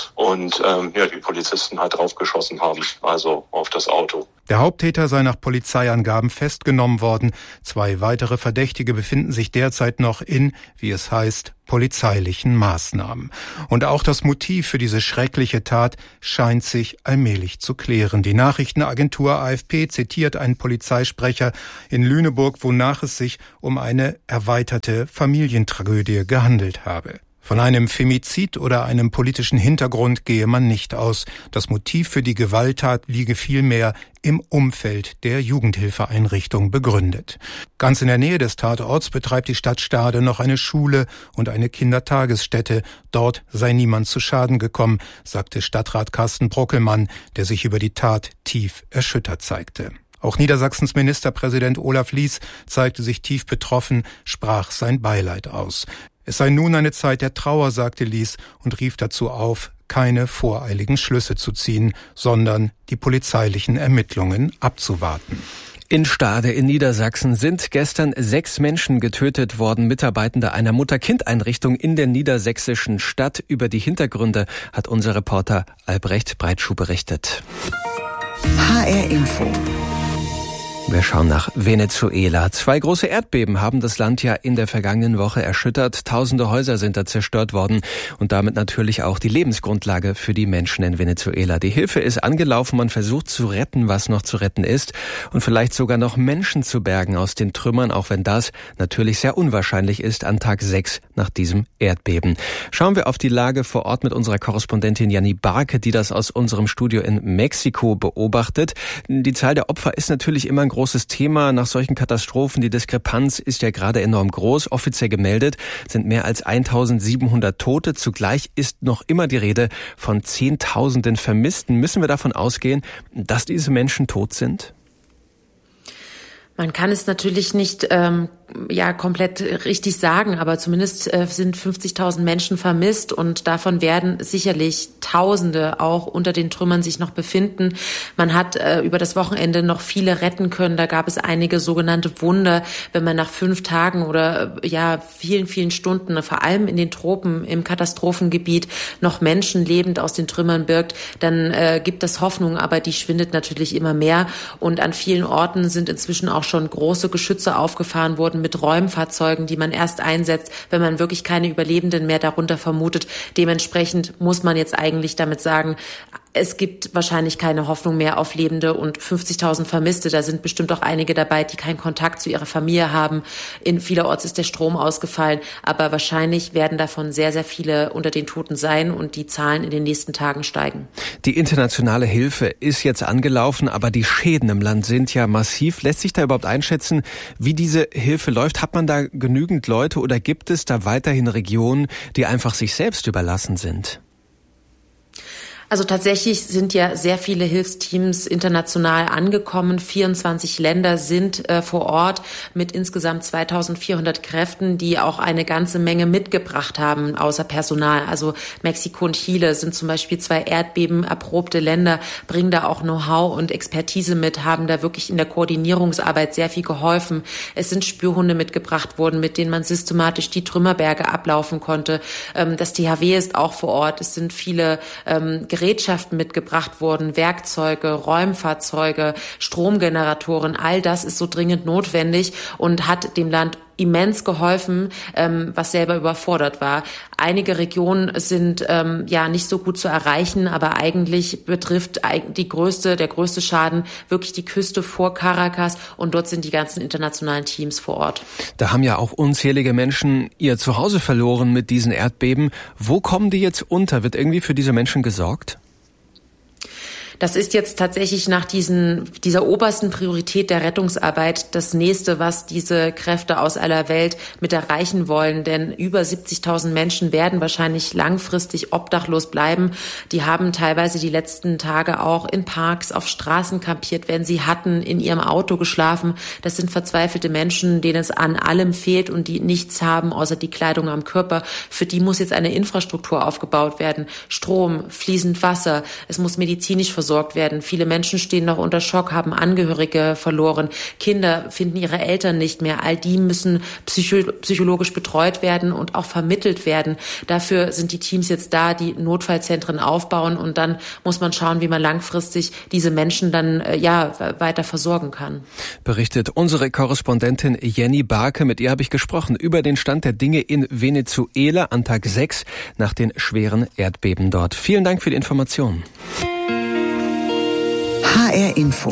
U: und ähm, ja, die Polizisten halt draufgeschossen haben, also auf das Auto.
S: Der Haupttäter sei nach Polizeiangaben festgenommen worden. Zwei weitere Verdächtige befinden sich derzeit noch in, wie es heißt, polizeilichen Maßnahmen. Und auch das Motiv für diese schreckliche Tat scheint sich allmählich zu klären. Die Nachrichtenagentur A F P zitiert einen Polizeisprecher in Lüneburg, wonach es sich um eine erweiterte Familientragödie gehandelt habe. Von einem Femizid oder einem politischen Hintergrund gehe man nicht aus. Das Motiv für die Gewalttat liege vielmehr im Umfeld der Jugendhilfeeinrichtung begründet. Ganz in der Nähe des Tatorts betreibt die Stadt Stade noch eine Schule und eine Kindertagesstätte. Dort sei niemand zu Schaden gekommen, sagte Stadtrat Carsten Brockelmann, der sich über die Tat tief erschüttert zeigte. Auch Niedersachsens Ministerpräsident Olaf Lies zeigte sich tief betroffen, sprach sein Beileid aus. Es sei nun eine Zeit der Trauer, sagte Lies und rief dazu auf, keine voreiligen Schlüsse zu ziehen, sondern die polizeilichen Ermittlungen abzuwarten.
B: In Stade in Niedersachsen sind gestern sechs Menschen getötet worden, Mitarbeitende einer Mutter-Kind-Einrichtung in der niedersächsischen Stadt. Über die Hintergründe hat unser Reporter Albrecht Breitschuh berichtet.
C: H R Info.
B: Wir schauen nach Venezuela. Zwei große Erdbeben haben das Land ja in der vergangenen Woche erschüttert. Tausende Häuser sind da zerstört worden und damit natürlich auch die Lebensgrundlage für die Menschen in Venezuela. Die Hilfe ist angelaufen, man versucht zu retten, was noch zu retten ist und vielleicht sogar noch Menschen zu bergen aus den Trümmern, auch wenn das natürlich sehr unwahrscheinlich ist an Tag sechs nach diesem Erdbeben. Schauen wir auf die Lage vor Ort mit unserer Korrespondentin Janni Barke, die das aus unserem Studio in Mexiko beobachtet. Die Zahl der Opfer ist natürlich immer ein großes Thema nach solchen Katastrophen. Die Diskrepanz ist ja gerade enorm groß. Offiziell gemeldet sind mehr als eintausendsiebenhundert Tote. Zugleich ist noch immer die Rede von Zehntausenden Vermissten. Müssen wir davon ausgehen, dass diese Menschen tot sind?
P: Man kann es natürlich nicht ähm, ja komplett richtig sagen, aber zumindest äh, sind fünfzigtausend Menschen vermisst und davon werden sicherlich Tausende auch unter den Trümmern sich noch befinden. Man hat äh, über das Wochenende noch viele retten können. Da gab es einige sogenannte Wunder, wenn man nach fünf Tagen oder äh, ja vielen, vielen Stunden, vor allem in den Tropen, im Katastrophengebiet, noch Menschen lebend aus den Trümmern birgt, dann äh, gibt das Hoffnung, aber die schwindet natürlich immer mehr. Und an vielen Orten sind inzwischen auch schon große Geschütze aufgefahren worden mit Räumfahrzeugen, die man erst einsetzt, wenn man wirklich keine Überlebenden mehr darunter vermutet. Dementsprechend muss man jetzt eigentlich damit sagen, es gibt wahrscheinlich keine Hoffnung mehr auf Lebende und fünfzigtausend Vermisste. Da sind bestimmt auch einige dabei, die keinen Kontakt zu ihrer Familie haben. In vielerorts ist der Strom ausgefallen, aber wahrscheinlich werden davon sehr, sehr viele unter den Toten sein und die Zahlen in den nächsten Tagen steigen.
B: Die internationale Hilfe ist jetzt angelaufen, aber die Schäden im Land sind ja massiv. Lässt sich da überhaupt einschätzen, wie diese Hilfe läuft? Hat man da genügend Leute oder gibt es da weiterhin Regionen, die einfach sich selbst überlassen sind?
P: Also tatsächlich sind ja sehr viele Hilfsteams international angekommen. vierundzwanzig Länder sind äh, vor Ort mit insgesamt zweitausendvierhundert Kräften, die auch eine ganze Menge mitgebracht haben, außer Personal. Also Mexiko und Chile sind zum Beispiel zwei erdbebenerprobte Länder, bringen da auch Know-how und Expertise mit, haben da wirklich in der Koordinierungsarbeit sehr viel geholfen. Es sind Spürhunde mitgebracht worden, mit denen man systematisch die Trümmerberge ablaufen konnte. Ähm, das T H W ist auch vor Ort. Es sind viele ähm, Gerätschaften mitgebracht wurden, Werkzeuge, Räumfahrzeuge, Stromgeneratoren, all das ist so dringend notwendig und hat dem Land immens geholfen, ähm, was selber überfordert war. Einige Regionen sind ähm, ja nicht so gut zu erreichen, aber eigentlich betrifft die größte, der größte Schaden wirklich die Küste vor Caracas und dort sind die ganzen internationalen Teams vor Ort.
B: Da haben ja auch unzählige Menschen ihr Zuhause verloren mit diesen Erdbeben. Wo kommen die jetzt unter? Wird irgendwie für diese Menschen gesorgt?
P: Das ist jetzt tatsächlich nach diesen, dieser obersten Priorität der Rettungsarbeit das nächste, was diese Kräfte aus aller Welt mit erreichen wollen. Denn über siebzigtausend Menschen werden wahrscheinlich langfristig obdachlos bleiben. Die haben teilweise die letzten Tage auch in Parks, auf Straßen kampiert, wenn sie hatten, in ihrem Auto geschlafen. Das sind verzweifelte Menschen, denen es an allem fehlt und die nichts haben, außer die Kleidung am Körper. Für die muss jetzt eine Infrastruktur aufgebaut werden. Strom, fließend Wasser. Es muss medizinisch versorgt werden. Viele Menschen stehen noch unter Schock, haben Angehörige verloren. Kinder finden ihre Eltern nicht mehr. All die müssen psycho- psychologisch betreut werden und auch vermittelt werden. Dafür sind die Teams jetzt da, die Notfallzentren aufbauen und dann muss man schauen, wie man langfristig diese Menschen dann äh, ja weiter versorgen kann.
B: Berichtet unsere Korrespondentin Jenny Barke. Mit ihr habe ich gesprochen über den Stand der Dinge in Venezuela an Tag sechs nach den schweren Erdbeben dort. Vielen Dank für die Informationen.
C: H R Info.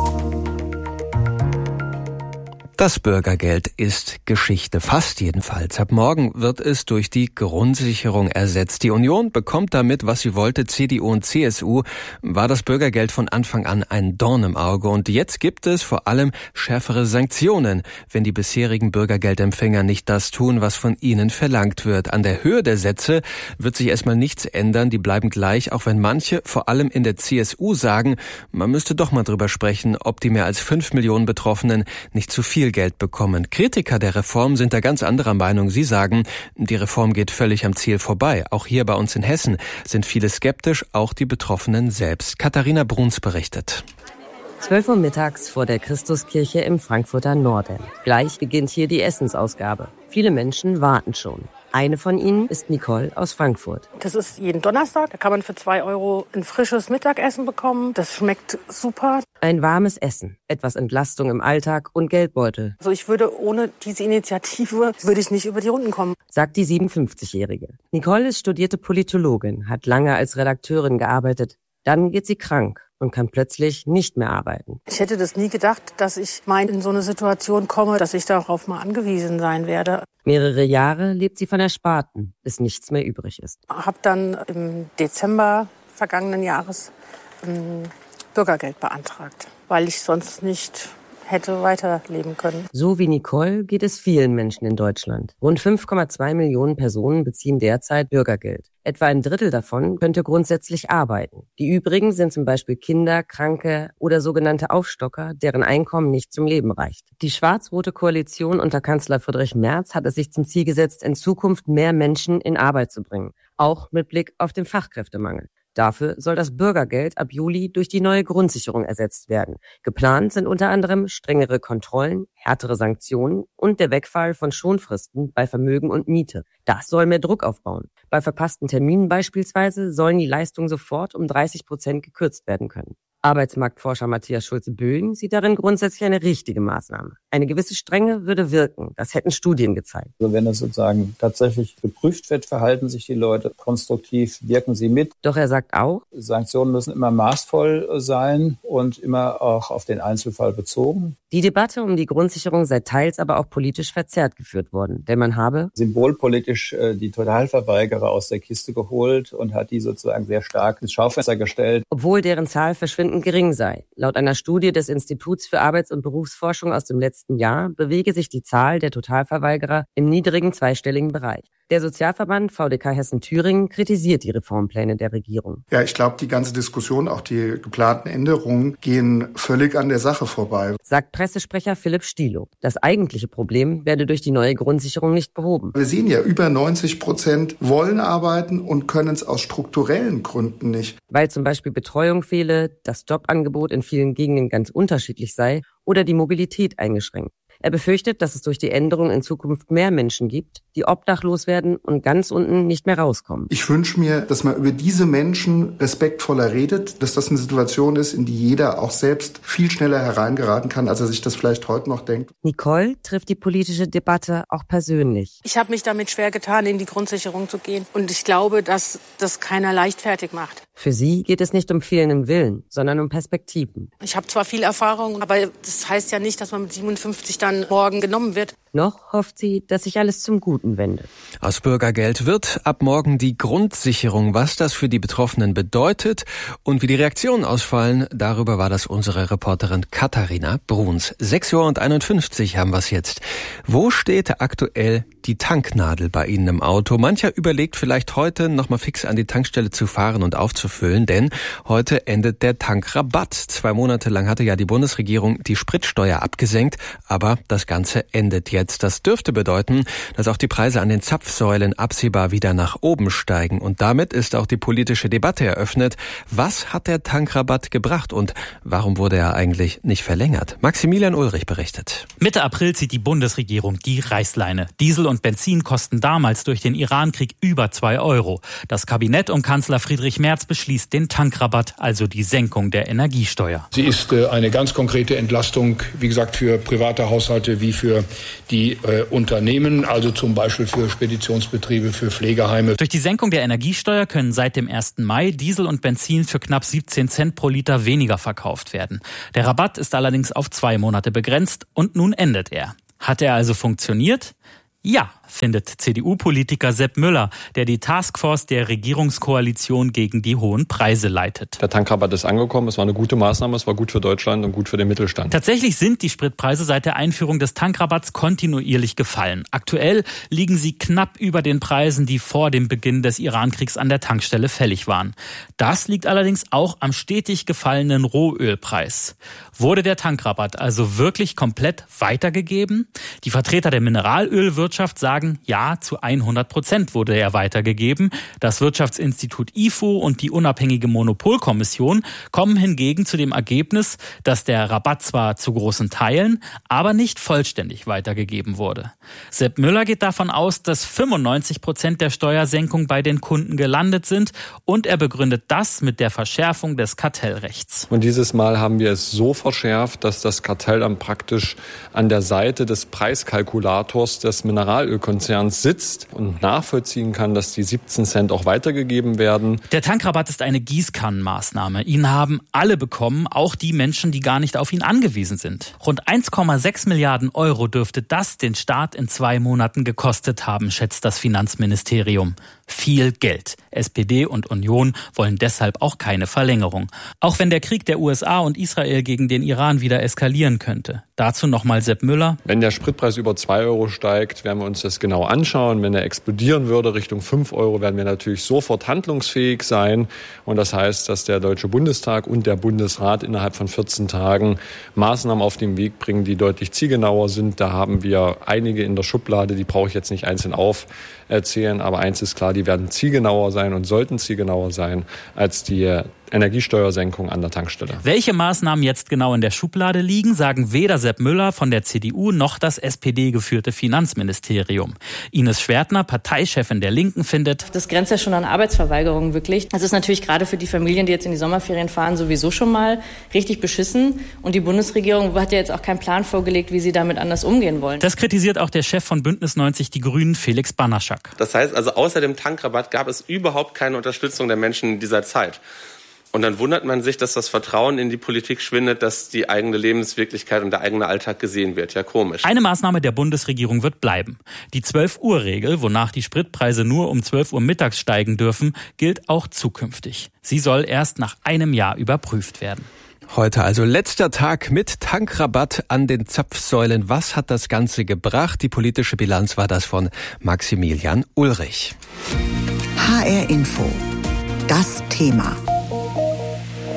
B: Das Bürgergeld ist Geschichte, fast jedenfalls. Ab morgen wird es durch die Grundsicherung ersetzt. Die Union bekommt damit, was sie wollte. C D U und C S U war das Bürgergeld von Anfang an ein Dorn im Auge. Und jetzt gibt es vor allem schärfere Sanktionen, wenn die bisherigen Bürgergeldempfänger nicht das tun, was von ihnen verlangt wird. An der Höhe der Sätze wird sich erstmal nichts ändern. Die bleiben gleich, auch wenn manche, vor allem in der C S U, sagen, man müsste doch mal drüber sprechen, ob die mehr als fünf Millionen Betroffenen nicht zu viel Geld bekommen. Kritiker der Reform sind da ganz anderer Meinung. Sie sagen, die Reform geht völlig am Ziel vorbei. Auch hier bei uns in Hessen sind viele skeptisch, auch die Betroffenen selbst. Katharina Bruns berichtet.
A: zwölf Uhr mittags vor der Christuskirche im Frankfurter Norden. Gleich beginnt hier die Essensausgabe. Viele Menschen warten schon. Eine von ihnen ist Nicole aus Frankfurt.
V: Das ist jeden Donnerstag. Da kann man für zwei Euro ein frisches Mittagessen bekommen. Das schmeckt super.
A: Ein warmes Essen, etwas Entlastung im Alltag und Geldbeutel.
V: Also ich würde ohne diese Initiative, würde ich nicht über die Runden kommen.
A: Sagt die siebenundfünfzigjährige. Nicole ist studierte Politologin, hat lange als Redakteurin gearbeitet. Dann wird sie krank und kann plötzlich nicht mehr arbeiten.
V: Ich hätte das nie gedacht, dass ich mal in so eine Situation komme, dass ich darauf mal angewiesen sein werde.
A: Mehrere Jahre lebt sie von Ersparten, bis nichts mehr übrig ist.
V: Ich habe dann im Dezember vergangenen Jahres ein Bürgergeld beantragt, weil ich sonst nicht hätte weiterleben können.
A: So wie Nicole geht es vielen Menschen in Deutschland. Rund fünf Komma zwei Millionen Personen beziehen derzeit Bürgergeld. Etwa ein Drittel davon könnte grundsätzlich arbeiten. Die übrigen sind zum Beispiel Kinder, Kranke oder sogenannte Aufstocker, deren Einkommen nicht zum Leben reicht. Die schwarz-rote Koalition unter Kanzler Friedrich Merz hat es sich zum Ziel gesetzt, in Zukunft mehr Menschen in Arbeit zu bringen. Auch mit Blick auf den Fachkräftemangel. Dafür soll das Bürgergeld ab Juli durch die neue Grundsicherung ersetzt werden. Geplant sind unter anderem strengere Kontrollen, härtere Sanktionen und der Wegfall von Schonfristen bei Vermögen und Miete. Das soll mehr Druck aufbauen. Bei verpassten Terminen beispielsweise sollen die Leistungen sofort um dreißig Prozent gekürzt werden können. Arbeitsmarktforscher Matthias Schulze-Böing sieht darin grundsätzlich eine richtige Maßnahme. Eine gewisse Strenge würde wirken. Das hätten Studien gezeigt.
W: Also wenn es sozusagen tatsächlich geprüft wird, verhalten sich die Leute konstruktiv, wirken sie mit.
A: Doch er sagt auch,
W: Sanktionen müssen immer maßvoll sein und immer auch auf den Einzelfall bezogen.
A: Die Debatte um die Grundsicherung sei teils aber auch politisch verzerrt geführt worden, denn man habe
W: symbolpolitisch äh, die Totalverweigerer aus der Kiste geholt und hat die sozusagen sehr stark ins Schaufenster gestellt.
A: Obwohl deren Zahl verschwindend gering sei. Laut einer Studie des Instituts für Arbeits- und Berufsforschung aus dem letzten Jahr bewege sich die Zahl der Totalverweigerer im niedrigen zweistelligen Bereich. Der Sozialverband V D K Hessen-Thüringen kritisiert die Reformpläne der Regierung.
X: Ja, ich glaube, die ganze Diskussion, auch die geplanten Änderungen, gehen völlig an der Sache vorbei.
A: Sagt Pressesprecher Philipp Stielow. Das eigentliche Problem werde durch die neue Grundsicherung nicht behoben.
X: Wir sehen ja, über neunzig Prozent wollen arbeiten und können es aus strukturellen Gründen nicht.
A: Weil zum Beispiel Betreuung fehle, das Jobangebot in vielen Gegenden ganz unterschiedlich sei oder die Mobilität eingeschränkt. Er befürchtet, dass es durch die Änderung in Zukunft mehr Menschen gibt, die obdachlos werden und ganz unten nicht mehr rauskommen.
X: Ich wünsche mir, dass man über diese Menschen respektvoller redet, dass das eine Situation ist, in die jeder auch selbst viel schneller hereingeraten kann, als er sich das vielleicht heute noch denkt.
A: Nicole trifft die politische Debatte auch persönlich.
V: Ich habe mich damit schwer getan, in die Grundsicherung zu gehen. Und ich glaube, dass das keiner leichtfertig macht.
A: Für sie geht es nicht um fehlenden Willen, sondern um Perspektiven.
V: Ich habe zwar viel Erfahrung, aber das heißt ja nicht, dass man mit siebenundfünfzig dann morgen genommen wird.
A: Noch hofft sie, dass sich alles zum Guten wendet.
B: Aus Bürgergeld wird ab morgen die Grundsicherung. Was das für die Betroffenen bedeutet und wie die Reaktionen ausfallen, darüber war das unsere Reporterin Katharina Bruns. sechs Uhr einundfünfzig haben wir es jetzt. Wo steht aktuell die Tanknadel bei Ihnen im Auto? Mancher überlegt vielleicht heute noch mal fix an die Tankstelle zu fahren und aufzufüllen, denn heute endet der Tankrabatt. Zwei Monate lang hatte ja die Bundesregierung die Spritsteuer abgesenkt, aber das Ganze endet jetzt. Das dürfte bedeuten, dass auch die Preise an den Zapfsäulen absehbar wieder nach oben steigen. Und damit ist auch die politische Debatte eröffnet. Was hat der Tankrabatt gebracht und warum wurde er eigentlich nicht verlängert? Maximilian Ulrich berichtet.
D: Mitte April zieht die Bundesregierung die Reißleine. Diesel und Benzin kosten damals durch den Irankrieg über zwei Euro. Das Kabinett um Kanzler Friedrich Merz beschließt den Tankrabatt, also die Senkung der Energiesteuer.
E: Sie ist äh, eine ganz konkrete Entlastung, wie gesagt, für private Haushalte wie für die äh, Unternehmen, also zum Beispiel für Speditionsbetriebe, für Pflegeheime.
D: Durch die Senkung der Energiesteuer können seit dem ersten Mai Diesel und Benzin für knapp siebzehn Cent pro Liter weniger verkauft werden. Der Rabatt ist allerdings auf zwei Monate begrenzt und nun endet er. Hat er also funktioniert? Ja, findet C D U-Politiker Sepp Müller, der die Taskforce der Regierungskoalition gegen die hohen Preise leitet.
F: Der Tankrabatt ist angekommen, es war eine gute Maßnahme, es war gut für Deutschland und gut für den Mittelstand.
D: Tatsächlich sind die Spritpreise seit der Einführung des Tankrabatts kontinuierlich gefallen. Aktuell liegen sie knapp über den Preisen, die vor dem Beginn des Irankriegs an der Tankstelle fällig waren. Das liegt allerdings auch am stetig gefallenen Rohölpreis. Wurde der Tankrabatt also wirklich komplett weitergegeben? Die Vertreter der Mineralölwirtschaft sagen, ja, zu hundert Prozent wurde er weitergegeben. Das Wirtschaftsinstitut I F O und die unabhängige Monopolkommission kommen hingegen zu dem Ergebnis, dass der Rabatt zwar zu großen Teilen, aber nicht vollständig weitergegeben wurde. Sepp Müller geht davon aus, dass fünfundneunzig Prozent der Steuersenkung bei den Kunden gelandet sind und er begründet das mit der Verschärfung des Kartellrechts.
F: Und dieses Mal haben wir es so verschärft, dass das Kartell dann praktisch an der Seite des Preiskalkulators des Mineralölkonzerns sitzt und nachvollziehen kann, dass die siebzehn Cent auch weitergegeben werden.
D: Der Tankrabatt ist eine Gießkannenmaßnahme. Ihn haben alle bekommen, auch die Menschen, die gar nicht auf ihn angewiesen sind. Rund eins Komma sechs Milliarden Euro dürfte das den Staat in zwei Monaten gekostet haben, schätzt das Finanzministerium. Viel Geld. S P D und Union wollen deshalb auch keine Verlängerung. Auch wenn der Krieg der U S A und Israel gegen den Iran wieder eskalieren könnte. Dazu nochmal Sepp Müller.
F: Wenn der Spritpreis über zwei Euro steigt, werden wir uns das genau anschauen. Wenn er explodieren würde Richtung fünf Euro, werden wir natürlich sofort handlungsfähig sein. Und das heißt, dass der Deutsche Bundestag und der Bundesrat innerhalb von vierzehn Tagen Maßnahmen auf den Weg bringen, die deutlich zielgenauer sind. Da haben wir einige in der Schublade, die brauche ich jetzt nicht einzeln aufzählen. Aber eins ist klar, die werden zielgenauer sein und sollten zielgenauer sein als die Energiesteuersenkung an der Tankstelle.
D: Welche Maßnahmen jetzt genau in der Schublade liegen, sagen weder Sepp Müller von der C D U noch das S P D-geführte Finanzministerium. Ines Schwertner, Parteichefin der Linken, findet,
G: das grenzt ja schon an Arbeitsverweigerung wirklich. Das ist natürlich gerade für die Familien, die jetzt in die Sommerferien fahren, sowieso schon mal richtig beschissen. Und die Bundesregierung hat ja jetzt auch keinen Plan vorgelegt, wie sie damit anders umgehen wollen.
D: Das kritisiert auch der Chef von Bündnis neunzig Die Grünen, Felix Banaschak.
Y: Das heißt also, außer dem Tankrabatt gab es überhaupt keine Unterstützung der Menschen in dieser Zeit. Und dann wundert man sich, dass das Vertrauen in die Politik schwindet, dass die eigene Lebenswirklichkeit und der eigene Alltag gesehen wird. Ja, komisch.
D: Eine Maßnahme der Bundesregierung wird bleiben. Die zwölf-Uhr-Regel, wonach die Spritpreise nur um zwölf Uhr mittags steigen dürfen, gilt auch zukünftig. Sie soll erst nach einem Jahr überprüft werden.
B: Heute also letzter Tag mit Tankrabatt an den Zapfsäulen. Was hat das Ganze gebracht? Die politische Bilanz war das von Maximilian Ulrich.
C: H R Info. Das Thema.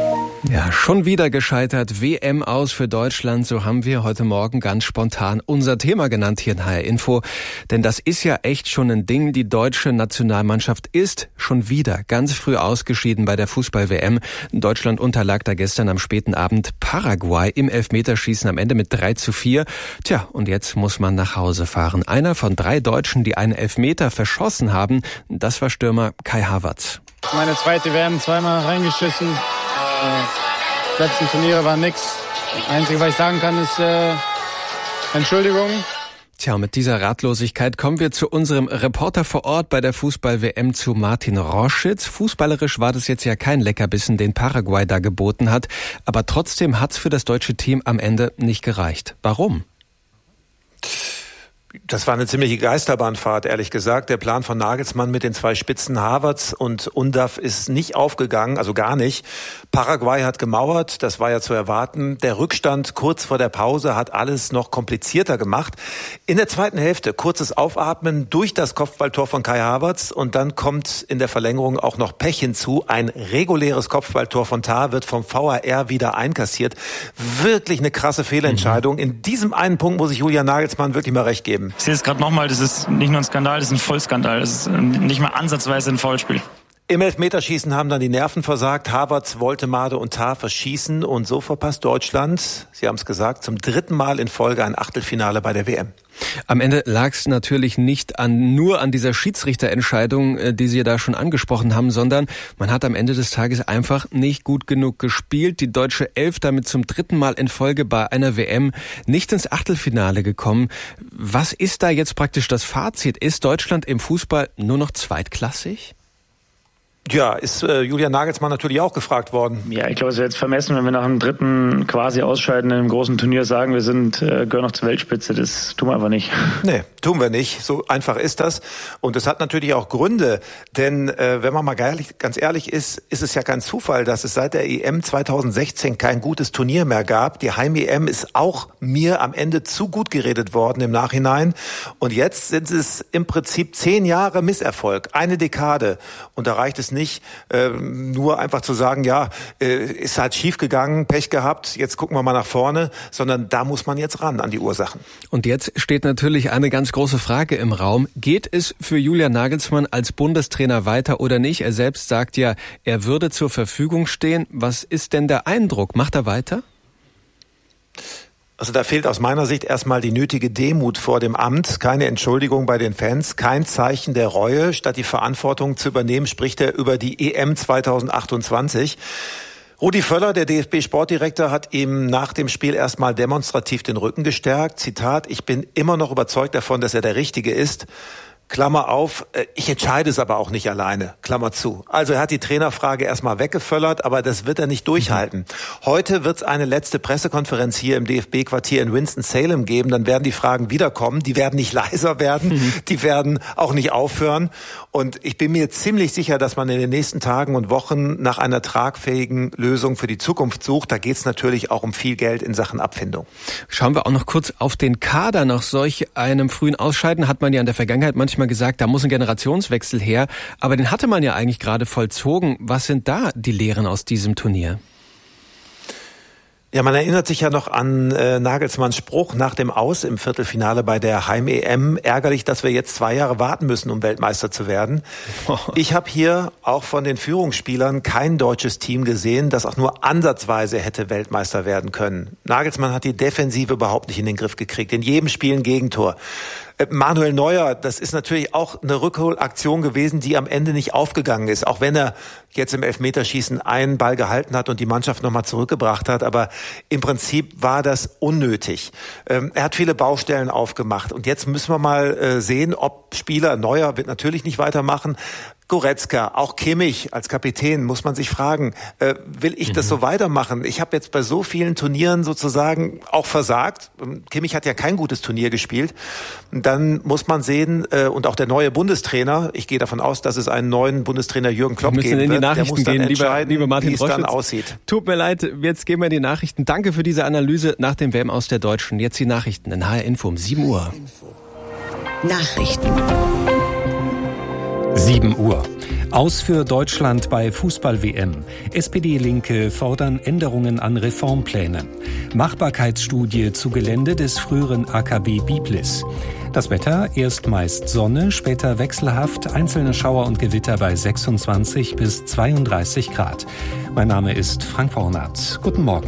B: Ja, schon wieder gescheitert. W M aus für Deutschland. So haben wir heute Morgen ganz spontan unser Thema genannt hier in H R Info. Denn das ist ja echt schon ein Ding. Die deutsche Nationalmannschaft ist schon wieder ganz früh ausgeschieden bei der Fußball-W M. Deutschland unterlag da gestern am späten Abend Paraguay im Elfmeterschießen am Ende mit drei zu vier. Tja, und jetzt muss man nach Hause fahren. Einer von drei Deutschen, die einen Elfmeter verschossen haben, das war Stürmer Kai Havertz.
N: Meine zweite W M, zweimal reingeschissen. Die letzten Turniere waren nix. Das Einzige, was ich sagen kann, ist äh, Entschuldigung.
B: Tja, mit dieser Ratlosigkeit kommen wir zu unserem Reporter vor Ort bei der Fußball-W M, zu Martin Roschitz. Fußballerisch war das jetzt ja kein Leckerbissen, den Paraguay da geboten hat. Aber trotzdem hat's für das deutsche Team am Ende nicht gereicht. Warum?
H: Das war eine ziemliche Geisterbahnfahrt, ehrlich gesagt. Der Plan von Nagelsmann mit den zwei Spitzen Havertz und Undav ist nicht aufgegangen, also gar nicht. Paraguay hat gemauert, das war ja zu erwarten. Der Rückstand kurz vor der Pause hat alles noch komplizierter gemacht. In der zweiten Hälfte kurzes Aufatmen durch das Kopfballtor von Kai Havertz und dann kommt in der Verlängerung auch noch Pech hinzu. Ein reguläres Kopfballtor von Tah wird vom V A R wieder einkassiert. Wirklich eine krasse Fehlentscheidung. In diesem einen Punkt muss ich Julian Nagelsmann wirklich mal recht geben.
I: Ich sehe es gerade nochmal, das ist nicht nur ein Skandal, das ist ein Vollskandal. Das ist nicht mal ansatzweise ein Foulspiel.
H: Im Elfmeterschießen haben dann die Nerven versagt. Havertz wollte Made und Tah verschießen und so verpasst Deutschland, Sie haben es gesagt, zum dritten Mal in Folge ein Achtelfinale bei der W M.
B: Am Ende lag es natürlich nicht an, nur an dieser Schiedsrichterentscheidung, die Sie da schon angesprochen haben, sondern man hat am Ende des Tages einfach nicht gut genug gespielt. Die deutsche Elf damit zum dritten Mal in Folge bei einer W M nicht ins Achtelfinale gekommen. Was ist da jetzt praktisch das Fazit? Ist Deutschland im Fußball nur noch zweitklassig?
H: Ja, ist äh, Julian Nagelsmann natürlich auch gefragt worden.
I: Ja, ich glaube, es wäre jetzt vermessen, wenn wir nach dem dritten quasi Ausscheiden in einem großen Turnier sagen, wir sind äh, gehören noch zur Weltspitze. Das tun wir einfach nicht.
H: Nee, tun wir nicht. So einfach ist das. Und es hat natürlich auch Gründe. Denn äh, wenn man mal ehrlich, ganz ehrlich ist, ist es ja kein Zufall, dass es seit der E M zweitausendsechzehn kein gutes Turnier mehr gab. Die Heim-E M ist auch mir am Ende zu gut geredet worden im Nachhinein. Und jetzt sind es im Prinzip zehn Jahre Misserfolg, eine Dekade. Und da reicht es nicht, äh, nur einfach zu sagen, ja, äh, ist halt schief gegangen, Pech gehabt, jetzt gucken wir mal nach vorne, sondern da muss man jetzt ran an die Ursachen.
B: Und jetzt steht natürlich eine ganz große Frage im Raum. Geht es für Julian Nagelsmann als Bundestrainer weiter oder nicht? Er selbst sagt ja, er würde zur Verfügung stehen. Was ist denn der Eindruck? Macht er weiter?
H: Also da fehlt aus meiner Sicht erstmal die nötige Demut vor dem Amt, keine Entschuldigung bei den Fans, kein Zeichen der Reue. Statt die Verantwortung zu übernehmen, spricht er über die E M zweitausendachtundzwanzig. Rudi Völler, der D F B-Sportdirektor, hat ihm nach dem Spiel erstmal demonstrativ den Rücken gestärkt. Zitat, ich bin immer noch überzeugt davon, dass er der Richtige ist. Klammer auf, ich entscheide es aber auch nicht alleine, Klammer zu. Also er hat die Trainerfrage erstmal weggeföllert, aber das wird er nicht durchhalten. Heute wird es eine letzte Pressekonferenz hier im D F B-Quartier in Winston-Salem geben, dann werden die Fragen wiederkommen, die werden nicht leiser werden, mhm. die werden auch nicht aufhören. Und ich bin mir ziemlich sicher, dass man in den nächsten Tagen und Wochen nach einer tragfähigen Lösung für die Zukunft sucht. Da geht es natürlich auch um viel Geld in Sachen Abfindung.
B: Schauen wir auch noch kurz auf den Kader. Nach solch einem frühen Ausscheiden hat man ja in der Vergangenheit manchmal gesagt, da muss ein Generationswechsel her. Aber den hatte man ja eigentlich gerade vollzogen. Was sind da die Lehren aus diesem Turnier?
H: Ja, man erinnert sich ja noch an äh, Nagelsmanns Spruch nach dem Aus im Viertelfinale bei der Heim-E M. Ärgerlich, dass wir jetzt zwei Jahre warten müssen, um Weltmeister zu werden. Oh. Ich habe hier auch von den Führungsspielern kein deutsches Team gesehen, das auch nur ansatzweise hätte Weltmeister werden können. Nagelsmann hat die Defensive überhaupt nicht in den Griff gekriegt. In jedem Spiel ein Gegentor. Manuel Neuer, das ist natürlich auch eine Rückholaktion gewesen, die am Ende nicht aufgegangen ist, auch wenn er jetzt im Elfmeterschießen einen Ball gehalten hat und die Mannschaft nochmal zurückgebracht hat, aber im Prinzip war das unnötig. Ähm, er hat viele Baustellen aufgemacht und jetzt müssen wir mal äh, sehen, ob Spieler, Neuer wird natürlich nicht weitermachen, Goretzka, auch Kimmich als Kapitän, muss man sich fragen, äh, will ich mhm. das so weitermachen? Ich habe jetzt bei so vielen Turnieren sozusagen auch versagt. Kimmich hat ja kein gutes Turnier gespielt. Dann muss man sehen, äh, und auch der neue Bundestrainer, ich gehe davon aus, dass es einen neuen Bundestrainer Jürgen Klopp geben
B: in die
H: wird,
B: Nachrichten
H: der muss dann
B: gehen,
H: entscheiden,
B: lieber, lieber Martin
H: wie es
B: Roschitz.
H: dann aussieht.
B: Tut mir leid, jetzt gehen wir in die Nachrichten. Danke für diese Analyse nach dem W M aus der Deutschen. Jetzt die Nachrichten in H R Info um sieben Uhr.
C: Nachrichten.
M: sieben Uhr. Aus für Deutschland bei Fußball-W M. S P D-Linke fordern Änderungen an Reformplänen. Machbarkeitsstudie zu Gelände des früheren A K W Biblis. Das Wetter, erst meist Sonne, später wechselhaft, einzelne Schauer und Gewitter bei sechsundzwanzig bis zweiunddreißig Grad. Mein Name ist Frank Pornat. Guten Morgen.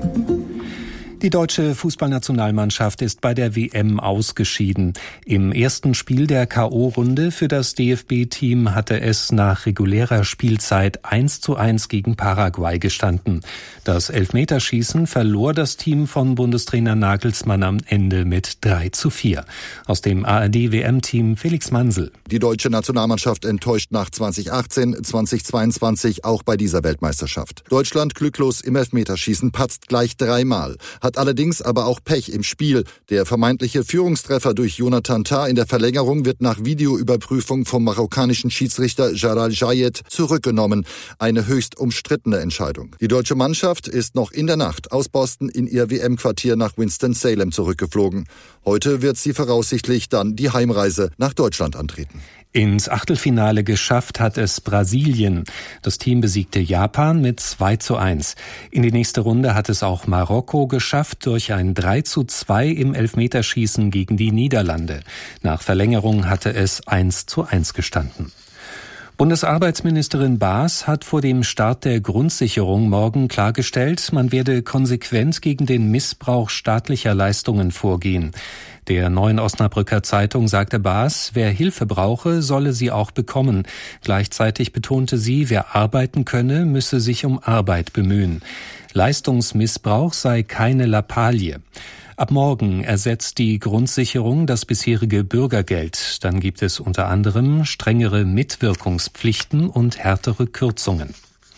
M: Die deutsche Fußballnationalmannschaft ist bei der W M ausgeschieden. Im ersten Spiel der K O-Runde für das D F B-Team hatte es nach regulärer Spielzeit eins zu eins gegen Paraguay gestanden. Das Elfmeterschießen verlor das Team von Bundestrainer Nagelsmann am Ende mit drei zu vier. Aus dem A R D-W M-Team Felix Mansel.
J: Die deutsche Nationalmannschaft enttäuscht nach zwanzig achtzehn, zwanzig zweiundzwanzig auch bei dieser Weltmeisterschaft. Deutschland glücklos im Elfmeterschießen, patzt gleich dreimal. Hat allerdings aber auch Pech im Spiel. Der vermeintliche Führungstreffer durch Jonathan Tah in der Verlängerung wird nach Videoüberprüfung vom marokkanischen Schiedsrichter Jalal Jayed zurückgenommen. Eine höchst umstrittene Entscheidung. Die deutsche Mannschaft ist noch in der Nacht aus Boston in ihr W M-Quartier nach Winston-Salem zurückgeflogen. Heute wird sie voraussichtlich dann die Heimreise nach Deutschland antreten.
M: Ins Achtelfinale geschafft hat es Brasilien. Das Team besiegte Japan mit zwei zu eins. In die nächste Runde hat es auch Marokko geschafft durch ein drei zu zwei im Elfmeterschießen gegen die Niederlande. Nach Verlängerung hatte es eins zu eins gestanden. Bundesarbeitsministerin Baas hat vor dem Start der Grundsicherung morgen klargestellt, man werde konsequent gegen den Missbrauch staatlicher Leistungen vorgehen. Der Neuen Osnabrücker Zeitung sagte Baas, wer Hilfe brauche, solle sie auch bekommen. Gleichzeitig betonte sie, wer arbeiten könne, müsse sich um Arbeit bemühen. Leistungsmissbrauch sei keine Lappalie. Ab morgen ersetzt die Grundsicherung das bisherige Bürgergeld. Dann gibt es unter anderem strengere Mitwirkungspflichten und härtere Kürzungen.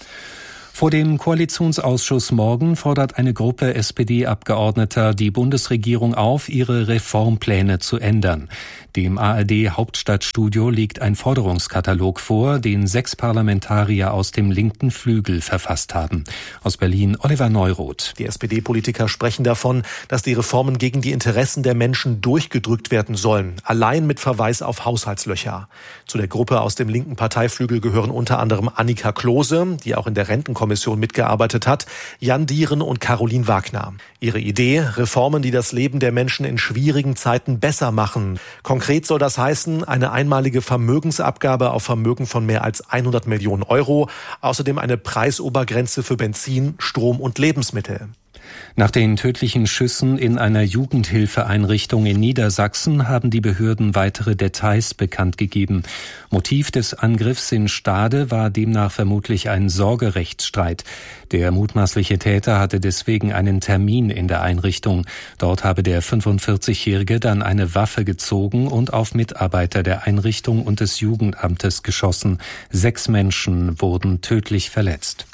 M: Vor dem Koalitionsausschuss morgen fordert eine Gruppe S P D-Abgeordneter die Bundesregierung auf, ihre Reformpläne zu ändern. Dem A R D-Hauptstadtstudio liegt ein Forderungskatalog vor, den sechs Parlamentarier aus dem linken Flügel verfasst haben. Aus Berlin Oliver Neuroth.
K: Die S P D-Politiker sprechen davon, dass die Reformen gegen die Interessen der Menschen durchgedrückt werden sollen, allein mit Verweis auf Haushaltslöcher. Zu der Gruppe aus dem linken Parteiflügel gehören unter anderem Annika Klose, die auch in der Rentenkommission mitgearbeitet hat, Jan Dieren und Caroline Wagner. Ihre Idee, Reformen, die das Leben der Menschen in schwierigen Zeiten besser machen. Konkret soll das heißen, eine einmalige Vermögensabgabe auf Vermögen von mehr als hundert Millionen Euro, außerdem eine Preisobergrenze für Benzin, Strom und Lebensmittel.
M: Nach den tödlichen Schüssen in einer Jugendhilfeeinrichtung in Niedersachsen haben die Behörden weitere Details bekannt gegeben. Motiv des Angriffs in Stade war demnach vermutlich ein Sorgerechtsstreit. Der mutmaßliche Täter hatte deswegen einen Termin in der Einrichtung. Dort habe der fünfundvierzigjährige dann eine Waffe gezogen und auf Mitarbeiter der Einrichtung und des Jugendamtes geschossen. Sechs Menschen wurden tödlich verletzt.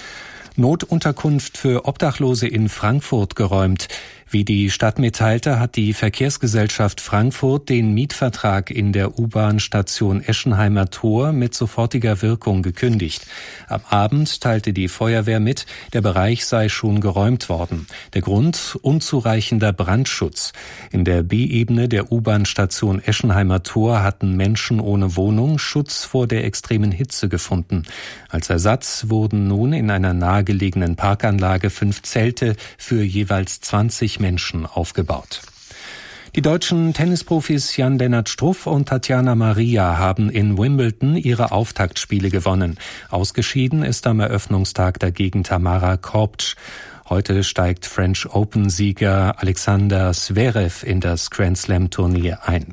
M: Notunterkunft für Obdachlose in Frankfurt geräumt. Wie die Stadt mitteilte, hat die Verkehrsgesellschaft Frankfurt den Mietvertrag in der U-Bahn-Station Eschenheimer Tor mit sofortiger Wirkung gekündigt. Am Abend teilte die Feuerwehr mit, der Bereich sei schon geräumt worden. Der Grund: unzureichender Brandschutz. In der B-Ebene der U-Bahn-Station Eschenheimer Tor hatten Menschen ohne Wohnung Schutz vor der extremen Hitze gefunden. Als Ersatz wurden nun in einer nahegelegenen Parkanlage fünf Zelte für jeweils zwanzig Menschen aufgebaut. Die deutschen Tennisprofis Jan-Lennart Struff und Tatjana Maria haben in Wimbledon ihre Auftaktspiele gewonnen. Ausgeschieden ist am Eröffnungstag dagegen Tamara Korptsch. Heute steigt French Open-Sieger Alexander Zverev in das Grand-Slam-Turnier ein.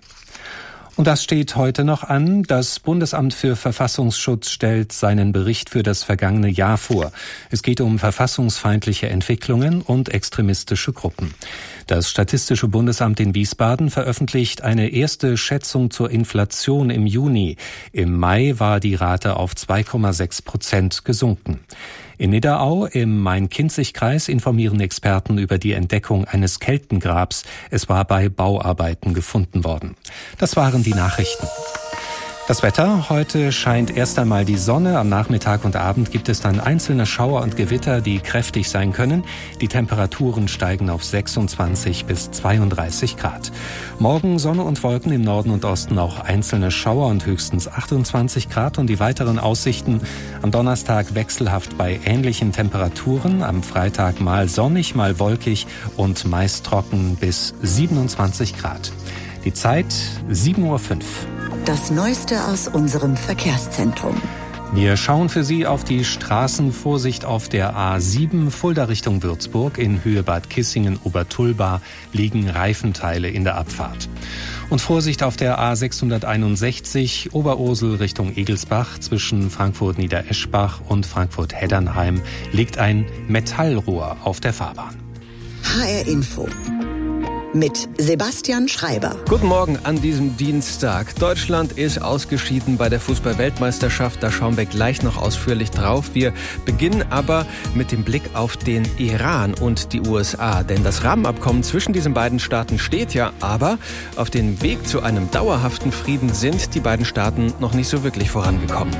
M: Und das steht heute noch an. Das Bundesamt für Verfassungsschutz stellt seinen Bericht für das vergangene Jahr vor. Es geht um verfassungsfeindliche Entwicklungen und extremistische Gruppen. Das Statistische Bundesamt in Wiesbaden veröffentlicht eine erste Schätzung zur Inflation im Juni. Im Mai war die Rate auf zwei Komma sechs Prozent gesunken. In Nidderau im Main-Kinzig-Kreis informieren Experten über die Entdeckung eines Keltengrabs. Es war bei Bauarbeiten gefunden worden. Das waren die Nachrichten. Das Wetter. Heute scheint erst einmal die Sonne. Am Nachmittag und Abend gibt es dann einzelne Schauer und Gewitter, die kräftig sein können. Die Temperaturen steigen auf sechsundzwanzig bis zweiunddreißig Grad. Morgen Sonne und Wolken, im Norden und Osten auch einzelne Schauer und höchstens achtundzwanzig Grad. Und die weiteren Aussichten am Donnerstag wechselhaft bei ähnlichen Temperaturen. Am Freitag mal sonnig, mal wolkig und meist trocken bis siebenundzwanzig Grad. Die Zeit sieben Uhr fünf.
C: Das Neueste aus unserem Verkehrszentrum.
M: Wir schauen für Sie auf die Straßen. Vorsicht auf der A sieben, Fulda Richtung Würzburg. In Höhe Bad Kissingen-Obertulba liegen Reifenteile in der Abfahrt. Und Vorsicht auf der A sechshunderteinundsechzig, Oberursel Richtung Egelsbach. Zwischen Frankfurt-Niedereschbach und Frankfurt-Heddernheim liegt ein Metallrohr auf der Fahrbahn.
C: H R Info mit Sebastian Schreiber.
B: Guten Morgen an diesem Dienstag. Deutschland ist ausgeschieden bei der Fußball-Weltmeisterschaft. Da schauen wir gleich noch ausführlich drauf. Wir beginnen aber mit dem Blick auf den Iran und die U S A. Denn das Rahmenabkommen zwischen diesen beiden Staaten steht ja, aber auf dem Weg zu einem dauerhaften Frieden sind die beiden Staaten noch nicht so wirklich vorangekommen.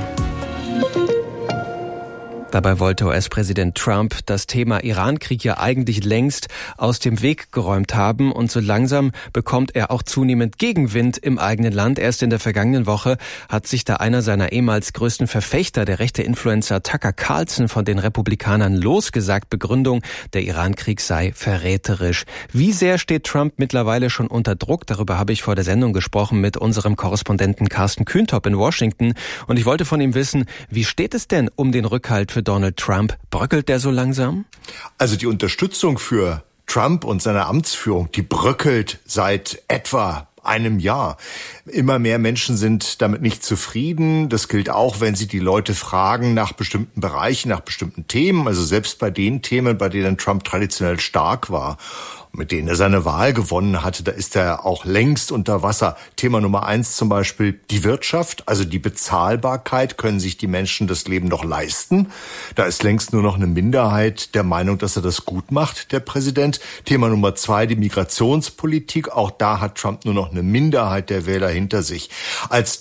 B: Dabei wollte U S-Präsident Trump das Thema Iran-Krieg ja eigentlich längst aus dem Weg geräumt haben. Und so langsam bekommt er auch zunehmend Gegenwind im eigenen Land. Erst in der vergangenen Woche hat sich da einer seiner ehemals größten Verfechter, der rechte Influencer Tucker Carlson, von den Republikanern losgesagt. Begründung, der Iran-Krieg sei verräterisch. Wie sehr steht Trump mittlerweile schon unter Druck? Darüber habe ich vor der Sendung gesprochen mit unserem Korrespondenten Carsten Kühntop in Washington. Und ich wollte von ihm wissen, wie steht es denn um den Rückhalt für Donald Trump? Bröckelt der so langsam?
L: Also die Unterstützung für Trump und seine Amtsführung, die bröckelt seit etwa einem Jahr. Immer mehr Menschen sind damit nicht zufrieden. Das gilt auch, wenn sie die Leute fragen nach bestimmten Bereichen, nach bestimmten Themen. Also selbst bei den Themen, bei denen Trump traditionell stark war, mit denen er seine Wahl gewonnen hatte, da ist er auch längst unter Wasser. Thema Nummer eins zum Beispiel die Wirtschaft, also die Bezahlbarkeit. Können sich die Menschen das Leben noch leisten? Da ist längst nur noch eine Minderheit der Meinung, dass er das gut macht, der Präsident. Thema Nummer zwei, die Migrationspolitik. Auch da hat Trump nur noch eine Minderheit der Wähler hinter sich. Als